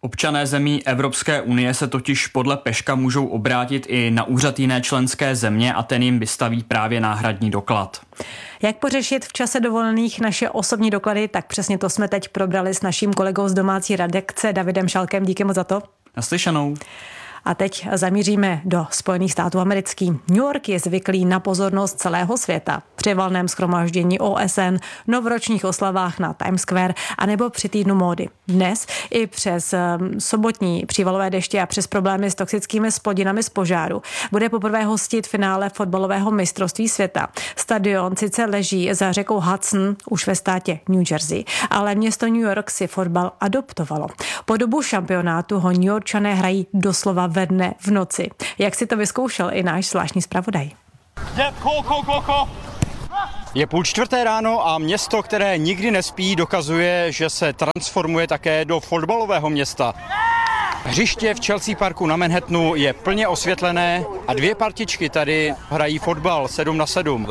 Speaker 2: Občané zemí Evropské unie se totiž podle Peška můžou obrátit i na úřad jiné členské země a ten jim vystaví právě náhradní doklad.
Speaker 5: Jak pořešit v čase dovolených naše osobní doklady, tak přesně to jsme teď probrali s naším kolegou z domácí redakce Davidem Šalkem. Díky moc za to.
Speaker 2: Naslyšenou.
Speaker 5: A teď zamíříme do Spojených států amerických. New York je zvyklý na pozornost celého světa. Při valném shromáždění O S N, novoročních oslavách na Times Square anebo při týdnu módy. Dnes i přes um, sobotní přívalové deště a přes problémy s toxickými splodinami z požáru bude poprvé hostit finále fotbalového mistrovství světa. Stadion sice leží za řekou Hudson už ve státě New Jersey, ale město New York si fotbal adoptovalo. Po dobu šampionátu ho New Yorkčané hrají doslova ve dne v noci. Jak si to vyzkoušel i náš zvláštní zpravodaj.
Speaker 1: Je půl čtvrté ráno a město, které nikdy nespí, dokazuje, že se transformuje také do fotbalového města. Hřiště v Chelsea Parku na Manhattanu je plně osvětlené a dvě partičky tady hrají fotbal sedm na sedm.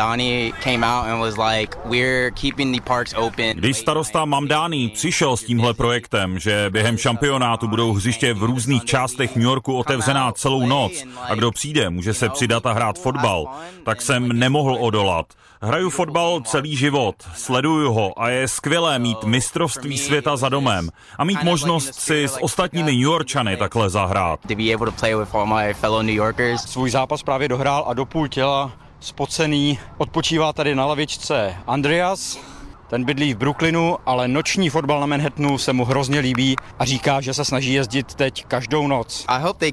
Speaker 11: Když starosta Mamdani přišel s tímhle projektem, že během šampionátu budou hřiště v různých částech New Yorku otevřená celou noc a kdo přijde, může se přidat a hrát fotbal, tak jsem nemohl odolat. Hraju fotbal celý život, sleduju ho a je skvělé mít mistrovství světa za domem a mít možnost si s ostatními New Yorkčany takhle zahrát.
Speaker 1: Svůj zápas právě dohrál a do půl těla spocený odpočívá tady na lavičce Andreas. Ten bydlí v Brooklynu, ale noční fotbal na Manhattanu se mu hrozně líbí a říká, že se snaží jezdit teď každou noc.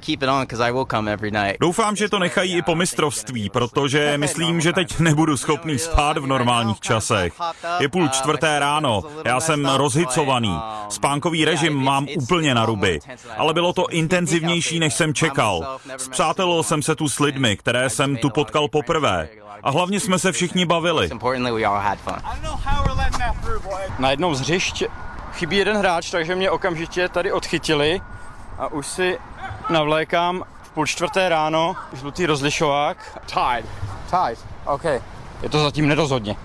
Speaker 11: Doufám, že to nechají i po mistrovství, protože myslím, že teď nebudu schopný spát v normálních časech. Je půl čtvrté ráno, já jsem rozhicovaný, spánkový režim mám úplně na ruby, ale bylo to intenzivnější, než jsem čekal. Spřátelil jsem se tu s lidmi, které jsem tu potkal poprvé. A hlavně jsme se všichni bavili.
Speaker 1: Na jednom z hřišť chybí jeden hráč, takže mě okamžitě tady odchytili a už si navlékám v půl čtvrté ráno žlutý rozlišovák. Tied. Tied. OK. Je to zatím nerozhodně.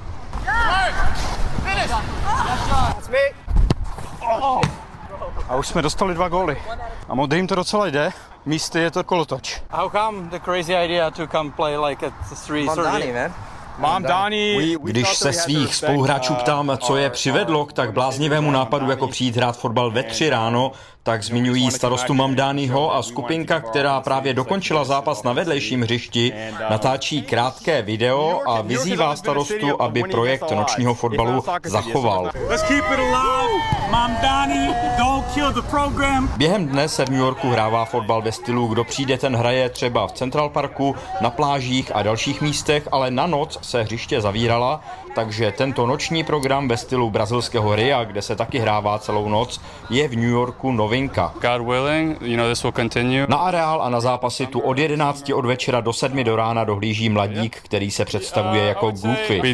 Speaker 1: A už jsme dostali dva góly. A modrým to docela jde. Místy je to kolotoč. How come the crazy idea to come play like at three thirty?
Speaker 12: Když se svých spoluhráčů ptám, co je přivedlo k tak bláznivému nápadu, jako přijít hrát fotbal ve tři ráno, tak zmiňují starostu Mamdaniho a skupinka, která právě dokončila zápas na vedlejším hřišti, natáčí krátké video a vyzývá starostu, aby projekt nočního fotbalu zachoval. Během dne se v New Yorku hrává fotbal ve stylu, kdo přijde, ten hraje, třeba v Central Parku, na plážích a dalších místech, ale na noc se hřiště zavírala, takže tento noční program ve stylu brazilského Ria, kde se taky hrává celou noc, je v New Yorku novinka. Na areál a na zápasy tu od jedenácti od večera do sedmi do rána dohlíží mladík, který se představuje jako Goofy.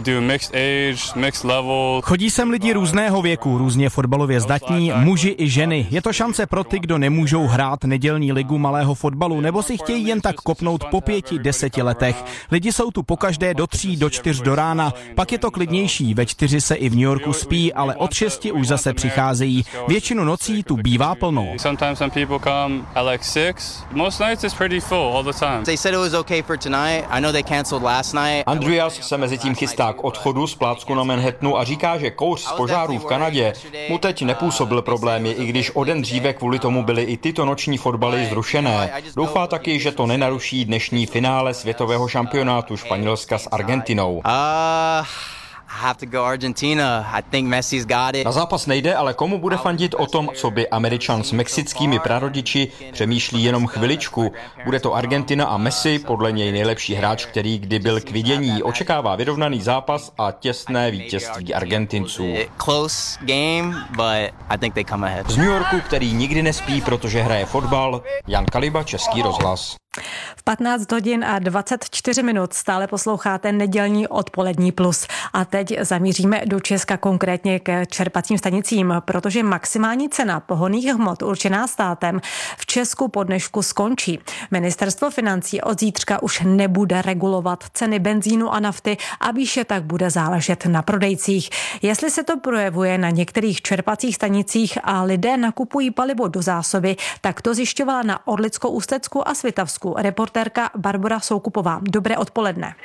Speaker 13: Chodí sem lidi různého věku, různě fotbalově zdatní, muži i ženy. Je to šance pro ty, kdo nemůžou hrát nedělní ligu malého fotbalu nebo si chtějí jen tak kopnout po pěti, deseti letech. Lidi jsou tu pokaždé do tří, do čtyř do rána, pak je to klidnější, ve čtyři se i v New Yorku spí, ale od šesti už zase přicházejí. Většinu nocí tu bývá plno.
Speaker 15: Sometimes some people come at like six. Most nights it's pretty full all the time.
Speaker 26: They said it was okay for tonight. I know they canceled last night.
Speaker 12: Andreas se mezi tím chystá k odchodu z plácku na Manhattanu a říká, že kouř z požárů v Kanadě mu teď nepůsobil problémy, i když o den dříve kvůli tomu byly i tyto noční fotbaly zrušené. Doufá taky, že to nenaruší dnešní finále světového šampionátu Španělska s Argentinou.
Speaker 26: Uh... Have to go Argentina. I think Messi's got it.
Speaker 12: Na zápas nejde, ale komu bude fandit o tom, co by Američan s mexickými prarodiči, přemýšlí jenom chviličku. Bude to Argentina a Messi, podle něj nejlepší hráč, který kdy byl k vidění. Očekává vyrovnaný zápas a těsné vítězství Argentinců.
Speaker 26: Close game, but I think they come ahead.
Speaker 12: Z New Yorku, který nikdy nespí, protože hraje fotbal, Jan Kaliba, Český rozhlas.
Speaker 5: V patnáct hodin a dvacet čtyři minut stále posloucháte nedělní odpolední plus. A teď zamíříme do Česka, konkrétně k čerpacím stanicím, protože maximální cena pohonných hmot určená státem v Česku po dnešku skončí. Ministerstvo financí od zítřka už nebude regulovat ceny benzínu a nafty a výše tak bude záležet na prodejcích. Jestli se to projevuje na některých čerpacích stanicích a lidé nakupují palivo do zásoby, tak to zjišťovala na Orlicko-Ústecku a Svitavsku reportérka Barbora Soukupová. Dobré odpoledne.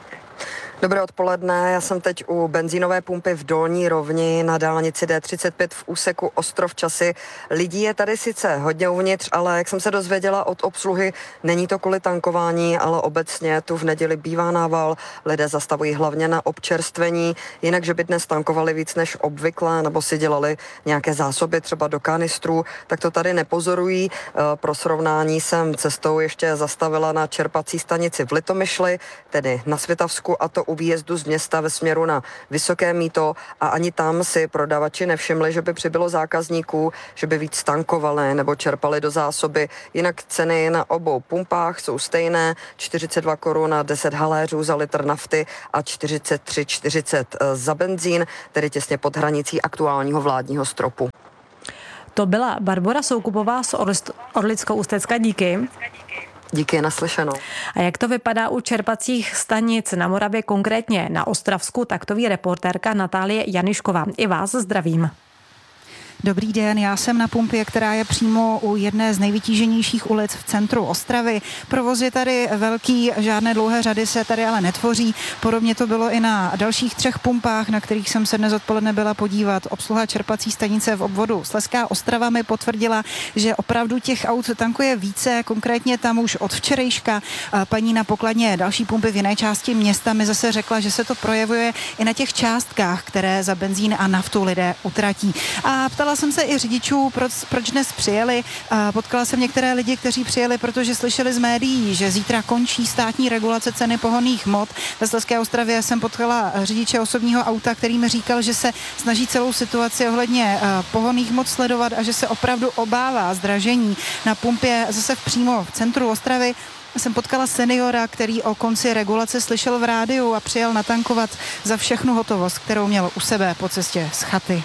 Speaker 16: Dobré odpoledne, já jsem teď u benzínové pumpy v Dolní Rovni na dálnici D třicet pět v úseku Ostrov Časy. Lidí je tady sice hodně uvnitř, ale jak jsem se dozvěděla od obsluhy, není to kvůli tankování, ale obecně tu v neděli bývá nával. Lidé zastavují hlavně na občerstvení, jinak, že by dnes tankovali víc než obvykle, nebo si dělali nějaké zásoby třeba do kanistrů, tak to tady nepozorují. Pro srovnání jsem cestou ještě zastavila na čerpací stanici v Litomyšli, tedy na Svitavsku, a to u výjezdu z města ve směru na Vysoké Mýto, a ani tam si prodavači nevšimli, že by přibylo zákazníků, že by víc tankovali nebo čerpali do zásoby. Jinak ceny na obou pumpách jsou stejné, čtyřicet dva korun na deset haléřů za litr nafty a čtyřicet tři čtyřicet za benzín, tedy těsně pod hranicí aktuálního vládního stropu.
Speaker 5: To byla Barbora Soukupová z Orlicko-Ústecka. Díky.
Speaker 16: Díky, naslyšenou.
Speaker 5: A jak to vypadá u čerpacích stanic na Moravě, konkrétně na Ostravsku, tak to ví reportérka Natálie Janišková. I vás zdravím.
Speaker 19: Dobrý den, já jsem na pumpě, která je přímo u jedné z nejvytíženějších ulic v centru Ostravy. Provoz je tady velký, žádné dlouhé řady se tady ale netvoří. Podobně to bylo i na dalších třech pumpách, na kterých jsem se dnes odpoledne byla podívat. Obsluha čerpací stanice v obvodu Slezská Ostrava mi potvrdila, že opravdu těch aut tankuje více, konkrétně tam už od včerejška. Paní na pokladně další pumpy v jiné části města mi zase řekla, že se to projevuje i na těch částkách, které za benzín a naftu lidé utratí. A ptala jsem se i řidičů, proč, proč dnes přijeli. Potkala jsem některé lidi, kteří přijeli, protože slyšeli z médií, že zítra končí státní regulace ceny pohonných hmot. Ve Slezské Ostravě jsem potkala řidiče osobního auta, který mi říkal, že se snaží celou situaci ohledně pohonných hmot sledovat a že se opravdu obává zdražení. Na pumpě zase přímo v centru Ostravy jsem potkala seniora, který o konci regulace slyšel v rádiu a přijel natankovat za všechnu hotovost, kterou měl u sebe po cestě z chaty.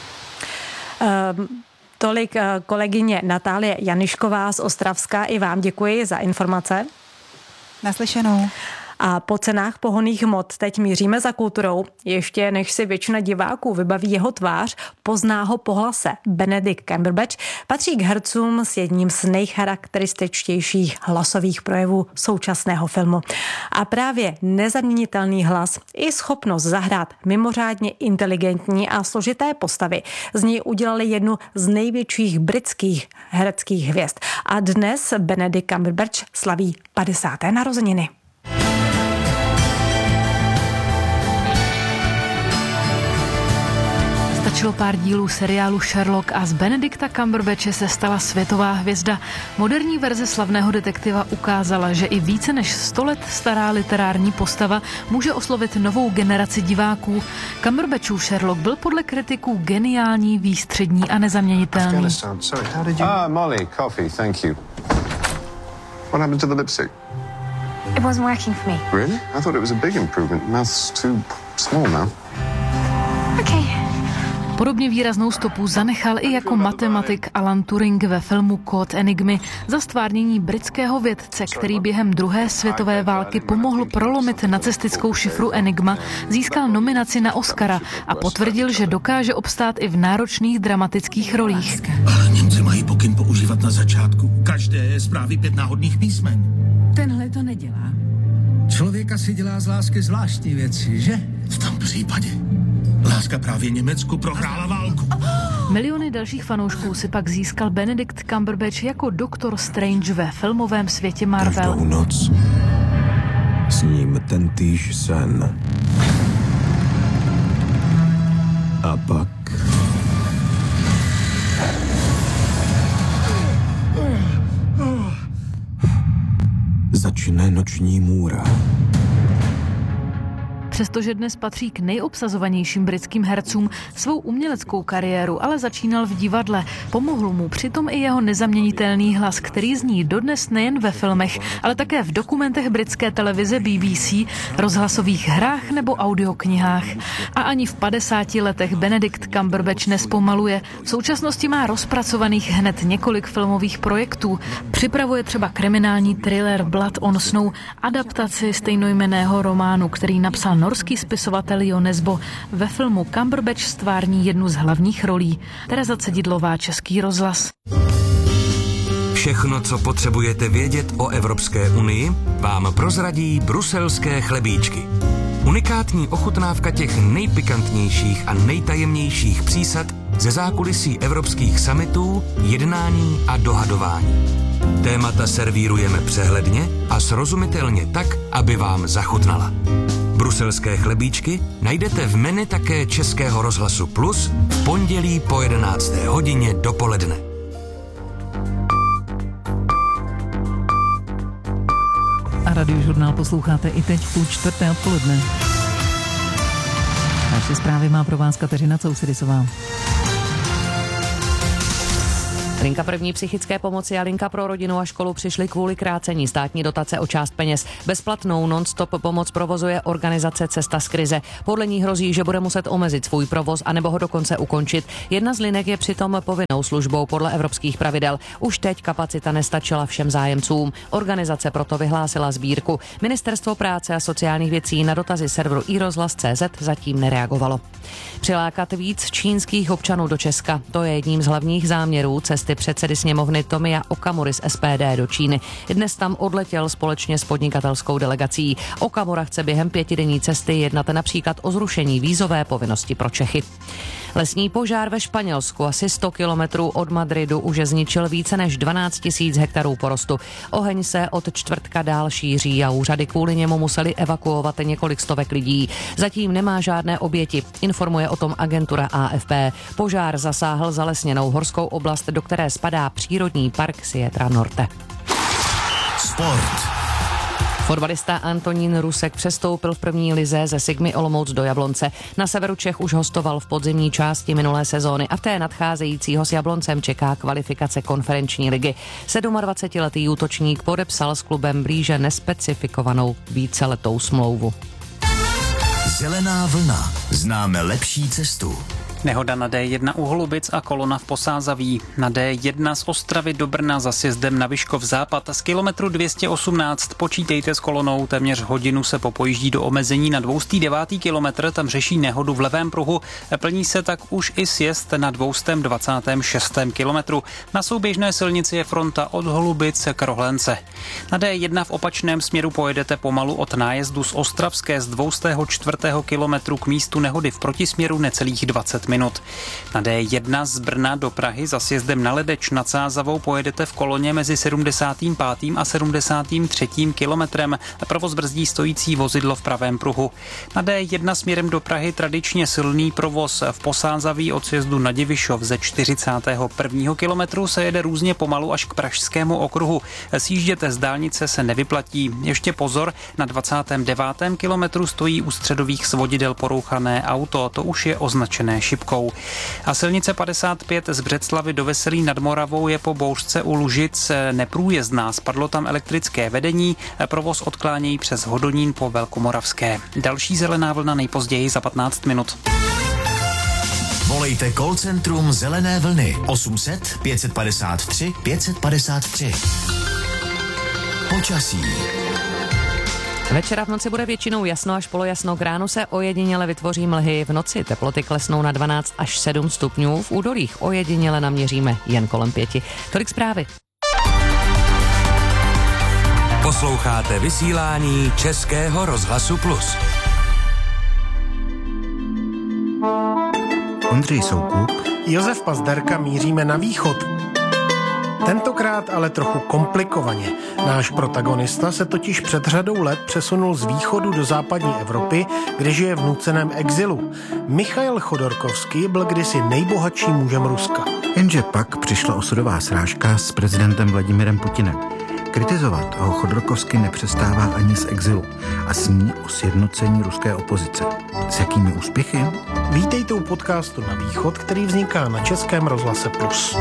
Speaker 5: Um, tolik kolegyně Natálie Janišková z Ostravska. I vám děkuji za informace.
Speaker 19: Naslyšenou.
Speaker 5: A po cenách pohonných hmot teď míříme za kulturou. Ještě než si většina diváků vybaví jeho tvář, pozná ho po hlase. Benedict Cumberbatch patří k hercům s jedním z nejcharakterističtějších hlasových projevů současného filmu. A právě nezaměnitelný hlas i schopnost zahrát mimořádně inteligentní a složité postavy z něj udělali jednu z největších britských hereckých hvězd. A dnes Benedict Cumberbatch slaví padesáté narozeniny.
Speaker 20: Stačilo pár dílů seriálu Sherlock a z Benedicta Cumberbatche se stala světová hvězda. Moderní verze slavného detektiva ukázala, že i více než sto let stará literární postava může oslovit novou generaci diváků. Cumberbatchův Sherlock byl podle kritiků geniální, výstřední a nezaměnitelný.
Speaker 21: Ah, Molly, coffee, thank you. What happened to the lipstick?
Speaker 24: It wasn't working for me.
Speaker 21: Really? I thought it was a big improvement. Mouth's too small now.
Speaker 24: Okay.
Speaker 20: Podobně výraznou stopu zanechal i jako matematik Alan Turing ve filmu Kód Enigmy za stvárnění britského vědce, který během druhé světové války pomohl prolomit nacistickou šifru Enigma, získal nominaci na Oscara a potvrdil, že dokáže obstát i v náročných dramatických rolích.
Speaker 25: Ale Němci mají pokyn používat na začátku každé zprávy pět náhodných písmen.
Speaker 24: Tenhle to nedělá.
Speaker 25: Člověka si dělá z lásky zvláštní věci, že? V tom případě láska právě Německu prohrála válku.
Speaker 20: Miliony dalších fanoušků si pak získal Benedict Cumberbatch jako doktor Strange ve filmovém světě Marvel.
Speaker 25: Každou noc sním tentýž sen. A pak začne noční můra.
Speaker 20: Přestože dnes patří k nejobsazovanějším britským hercům, svou uměleckou kariéru ale začínal v divadle. Pomohl mu přitom i jeho nezaměnitelný hlas, který zní dodnes nejen ve filmech, ale také v dokumentech britské televize B B C, rozhlasových hrách nebo audioknihách. A ani v padesáti letech Benedict Cumberbatch nespomaluje. V současnosti má rozpracovaných hned několik filmových projektů. Připravuje třeba kriminální thriller Blood on Snow, adaptaci stejnojmenného románu, který napsal norský spisovatel Jo Nesbo. Ve filmu Cumberbatch stvární jednu z hlavních rolí. Tereza Cedidlová, Český rozhlas.
Speaker 14: Všechno, co potřebujete vědět o Evropské unii, vám prozradí bruselské chlebíčky. Unikátní ochutnávka těch nejpikantnějších a nejtajemnějších přísad ze zákulisí evropských summitů, jednání a dohadování. Témata servírujeme přehledně a srozumitelně tak, aby vám zachutnala. Bruselské chlebíčky najdete v menu také Českého rozhlasu Plus v pondělí po jedenácté hodině dopoledne.
Speaker 3: A Radiožurnál posloucháte i teď v půl čtvrté odpoledne. Další zprávy má pro vás Kateřina Cousidisová.
Speaker 4: Linka první psychické pomoci a linka pro rodinu a školu přišly kvůli krácení státní dotace o část peněz. Bezplatnou non-stop pomoc provozuje organizace Cesta z krize. Podle ní hrozí, že bude muset omezit svůj provoz anebo ho dokonce ukončit. Jedna z linek je přitom povinnou službou podle evropských pravidel. Už teď kapacita nestačila všem zájemcům. Organizace proto vyhlásila sbírku. Ministerstvo práce a sociálních věcí na dotazy serveru iRozhlas tečka cé zet zatím nereagovalo. Přilákat víc čínských občanů do Česka, to je jedním z hlavních záměrů cesty předsedy sněmovny Tomia Okamury z S P D do Číny. Dnes tam odletěl společně s podnikatelskou delegací. Okamura chce během pětidenní cesty jednat například o zrušení vízové povinnosti pro Čechy. Lesní požár ve Španělsku asi sto kilometrů od Madridu už zničil více než dvanáct tisíc hektarů porostu. Oheň se od čtvrtka dál šíří a úřady kvůli němu museli evakuovat několik stovek lidí. Zatím nemá žádné oběti, informuje o tom agentura A F P. Požár zasáhl zalesněnou horskou oblast, do které spadá přírodní park Sierra Norte.
Speaker 6: Sport.
Speaker 4: Fotbalista Antonín Rusek přestoupil v první lize ze Sigmy Olomouc do Jablonce. Na severu Čech už hostoval v podzimní části minulé sezóny a v té nadcházejícího s Jabloncem čeká kvalifikace konferenční ligy. sedmadvacetiletý útočník podepsal s klubem blíže nespecifikovanou víceletou smlouvu.
Speaker 6: Zelená vlna. Známe lepší cestu.
Speaker 9: Nehoda na D jedna u Holubic a kolona v Posázaví. Na D jedna z Ostravy do Brna za sjezdem na Vyškov západ z kilometru dvě stě osmnáct. Počítejte s kolonou, téměř hodinu se popojíždí do omezení na dvě stě devátý kilometr, tam řeší nehodu v levém pruhu. Plní se tak už i sjezd na dvě stě dvacátém šestém kilometru. Na souběžné silnici je fronta od Holubic k Rohlence. Na D jedna v opačném směru pojedete pomalu od nájezdu z Ostravské z dvě stě čtvrtého kilometru k místu nehody v protisměru necelých dvacet minut. Na D jedna z Brna do Prahy za sjezdem na Ledeč nad Sázavou pojedete v koloně mezi sedmdesátým pátým a sedmdesátým třetím kilometrem. Provoz brzdí stojící vozidlo v pravém pruhu. Na D jedna směrem do Prahy tradičně silný provoz. V Posázaví od sjezdu na Divišov ze čtyřicátého prvního kilometru se jede různě pomalu až k Pražskému okruhu. Sjížděte z dálnice se nevyplatí. Ještě pozor, na dvacátém devátém kilometru stojí u středových svodidel porouchané auto. To už je označené šipkou. A silnice padesát pět z Břeclavy do Veselí nad Moravou je po bouřce u Lužic neprůjezdná. Spadlo tam elektrické vedení, provoz odklánějí přes Hodonín po Velkomoravské. Další zelená vlna nejpozději za patnáct minut.
Speaker 6: Volejte call centrum Zelené vlny osm set pět padesát tři pět padesát tři. Počasí.
Speaker 4: Večera v noci bude většinou jasno až polojasno, k ránu se ojediněle vytvoří mlhy, v noci teploty klesnou na dvanáct až sedm stupňů, v údolích ojediněle naměříme jen kolem pěti. Tolik zprávy.
Speaker 14: Posloucháte vysílání Českého rozhlasu Plus.
Speaker 17: Ondřej Soukup,
Speaker 23: Josef Pazderka, míříme na východ. Tentokrát ale trochu komplikovaně. Náš protagonista se totiž před řadou let přesunul z východu do západní Evropy, kde žije v nuceném exilu. Michail Chodorkovský byl kdysi nejbohatším mužem Ruska.
Speaker 17: Jenže pak přišla osudová srážka s prezidentem Vladimirem Putinem.
Speaker 7: Kritizovat ho Chodorkovský nepřestává ani z exilu a sní o sjednocení ruské opozice. S jakými úspěchy?
Speaker 23: Vítejte u podcastu Na východ, který vzniká na Českém rozhlase Plus.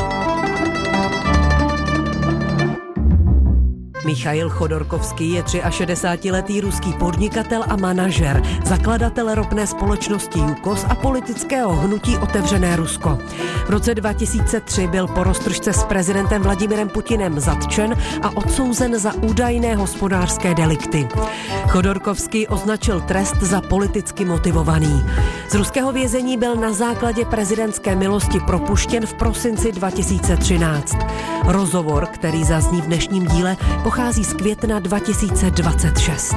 Speaker 8: Michail Chodorkovský je šedesátiletý ruský podnikatel a manažer, zakladatel ropné společnosti Jukos a politického hnutí Otevřené Rusko. V roce dva tisíce tři byl po roztržce s prezidentem Vladimirem Putinem zatčen a odsouzen za údajné hospodářské delikty. Chodorkovský označil trest za politicky motivovaný. Z ruského vězení byl na základě prezidentské milosti propuštěn v prosinci dva tisíce třináct. Rozhovor, který zazní v dnešním díle, pochází z května dva tisíce dvacet šest.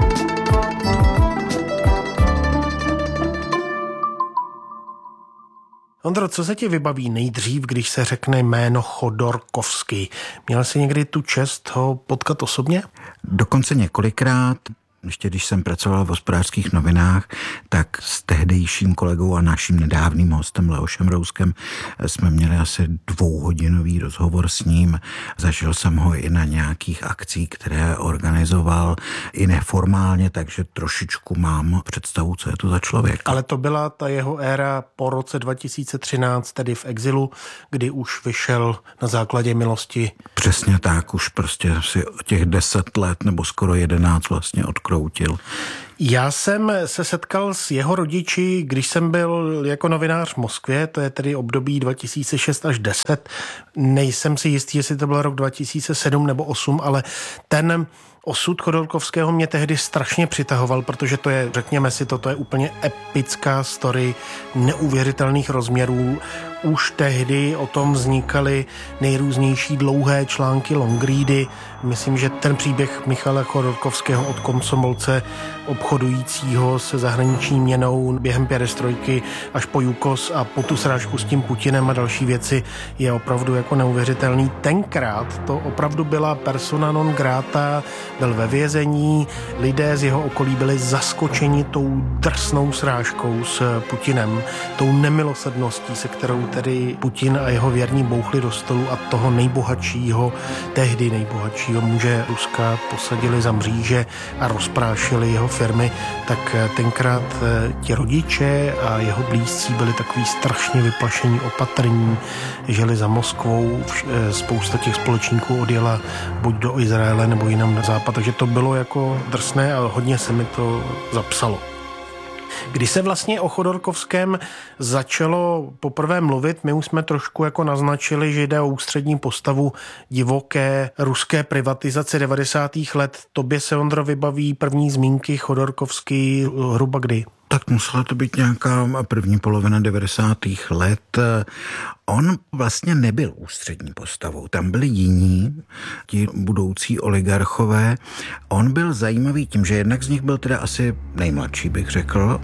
Speaker 23: Ondro, co se ti vybaví nejdřív, když se řekne jméno Chodorkovský? Měl jsi někdy tu čest ho potkat osobně?
Speaker 7: Dokonce několikrát. Ještě když jsem pracoval v Hospodářských novinách, tak s tehdejším kolegou a naším nedávným hostem Leošem Rouskem jsme měli asi dvouhodinový rozhovor s ním. Zažil jsem ho i na nějakých akcích, které organizoval i neformálně, takže trošičku mám představu, co je to za člověk.
Speaker 23: Ale to byla ta jeho éra po roce dva tisíce třináct, tedy v exilu, kdy už vyšel na základě milosti.
Speaker 7: Přesně tak, už prostě si těch deset let nebo skoro jedenáct vlastně odkroutil.
Speaker 23: Já jsem se setkal s jeho rodiči, když jsem byl jako novinář v Moskvě, to je tedy období dva tisíce šest až deset. Nejsem si jistý, jestli to byl rok dva tisíce sedm nebo osm, ale ten osud Chodorkovského mě tehdy strašně přitahoval, protože to je, řekněme si, toto je úplně epická story neuvěřitelných rozměrů. Už tehdy o tom vznikaly nejrůznější dlouhé články, longready. Myslím, že ten příběh Michala Chodorkovského od komsomolce obchodujícího se zahraniční měnou během perestrojky až po Jukos a po tu srážku s tím Putinem a další věci je opravdu jako neuvěřitelný. Tenkrát to opravdu byla persona non grata, byl ve vězení, lidé z jeho okolí byli zaskočeni tou drsnou srážkou s Putinem, tou nemilosrdností, se kterou tedy Putin a jeho věrní bouchli do stolu a toho nejbohatšího, tehdy nejbohatšího muže Ruska posadili za mříže a rozprášili jeho firmy, tak tenkrát ti rodiče a jeho blízcí byli takový strašně vyplašení, opatrní, žili za Moskvou, spousta těch společníků odjela buď do Izraele nebo jinam na západ, takže to bylo jako drsné a hodně se mi to zapsalo. Když se vlastně o Chodorkovském začalo poprvé mluvit, my už jsme trošku jako naznačili, že jde o ústřední postavu divoké ruské privatizace devadesátých let. Tobě se, Ondro, vybaví první zmínky Chodorkovský hruba kdy?
Speaker 7: Tak musela to být nějaká první polovina devadesátých let. On vlastně nebyl ústřední postavou, tam byli jiní, ti budoucí oligarchové. On byl zajímavý tím, že jednak z nich byl teda asi nejmladší, bych řekl,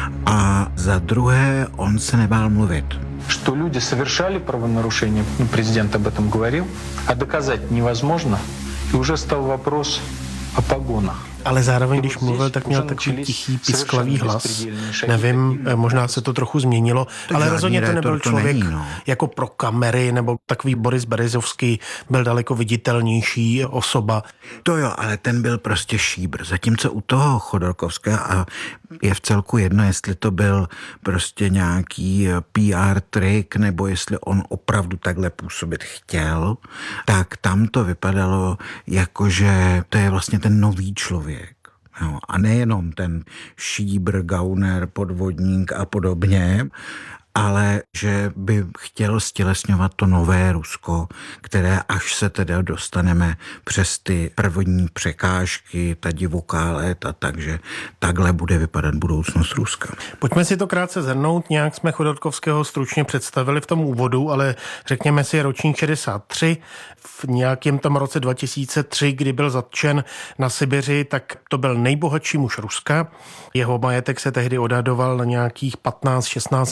Speaker 7: a za druhé on se nebál mluvit.
Speaker 10: Что люди совершали правонарушение, ну, президент об этом говорил, а доказать невозможно, и уже стал вопрос о погонах.
Speaker 23: Ale zároveň, když mluvil, tak měl takový tichý, pisklavý hlas. Nevím, možná se to trochu změnilo, ale rozhodně to nebyl člověk
Speaker 7: není, no.
Speaker 23: jako pro kamery, nebo takový Boris Berezovský byl daleko viditelnější osoba.
Speaker 7: To jo, ale ten byl prostě šíbr. Zatímco u toho Chodorkovského, a je v celku jedno, jestli to byl prostě nějaký P R trik, nebo jestli on opravdu takhle působit chtěl, tak tam to vypadalo jako, že to je vlastně ten nový člověk. No, a nejenom ten šíbr, gauner, podvodník a podobně, ale že by chtěl stělesňovat to nové Rusko, které až se teda dostaneme přes ty první překážky, ta divoká léta, takže takhle bude vypadat budoucnost Ruska.
Speaker 23: Pojďme si to krátce zhrnout, nějak jsme Chodorkovského stručně představili v tom úvodu, ale řekněme si ročník šedesát tři, v nějakém tom roce dva tisíce tři, kdy byl zatčen na Sibiři, tak to byl nejbohatší muž Ruska. Jeho majetek se tehdy odhadoval na nějakých patnáct šestnáct miliard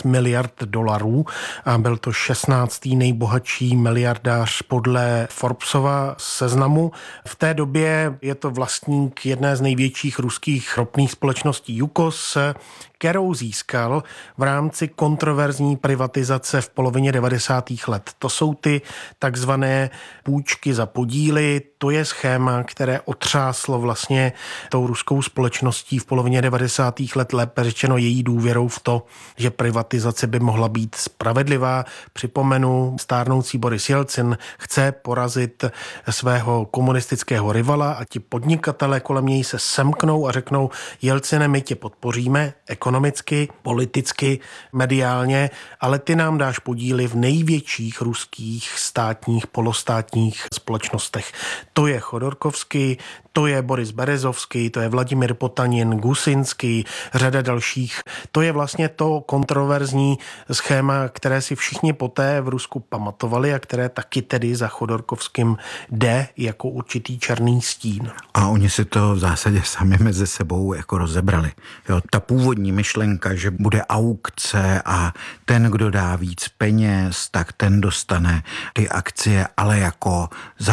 Speaker 23: miliard dolarů a byl to šestnáctý nejbohatší miliardář podle Forbesova seznamu. V té době je to vlastník jedné z největších ruských ropných společností Yukos, kterou získal v rámci kontroverzní privatizace v polovině devadesátých let. To jsou ty takzvané půjčky za podíly, to je schéma, které otřáslo vlastně tou ruskou společností v polovině devadesátých let, lépe řečeno její důvěrou v to, že privatizace by mohla být spravedlivá. Připomenu, stárnoucí Boris Jelcin chce porazit svého komunistického rivala a ti podnikatelé kolem něj se semknou a řeknou: Jelcine, my tě podpoříme ekonomicky, politicky, mediálně, ale ty nám dáš podíly v největších ruských státních, polostátních společnostech. To je Chodorkovský, to je Boris Berezovský, to je Vladimir Potanin, Gusinský, řada dalších. To je vlastně to kontroverzní schéma, které si všichni poté v Rusku pamatovali a které taky tedy za Chodorkovským jde jako určitý černý stín.
Speaker 7: A oni si to v zásadě sami mezi sebou jako rozebrali. Jo, ta původní myšlenka, že bude aukce a ten, kdo dá víc peněz, tak ten dostane ty akcie, ale jako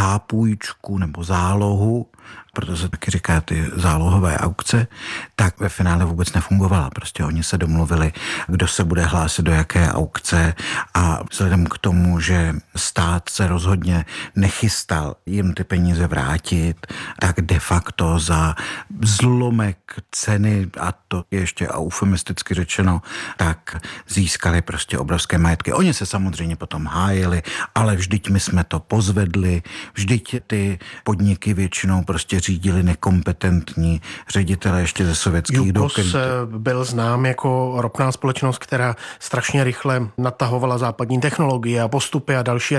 Speaker 7: zápůjčku nebo zálohu, proto se taky říká ty zálohové aukce, tak ve finále vůbec nefungovala. Prostě oni se domluvili, kdo se bude hlásit do jaké aukce a vzhledem k tomu, že stát se rozhodně nechystal jim ty peníze vrátit, tak de facto za zlomek ceny, a to je ještě eufemisticky řečeno, tak získali prostě obrovské majetky. Oni se samozřejmě potom hájili, ale vždyť my jsme to pozvedli, vždyť ty podniky většinou prostě řídili nekompetentní ředitele ještě ze sovětských dob.
Speaker 23: Yukos byl znám jako ropná společnost, která strašně rychle natahovala západní technologie a postupy a další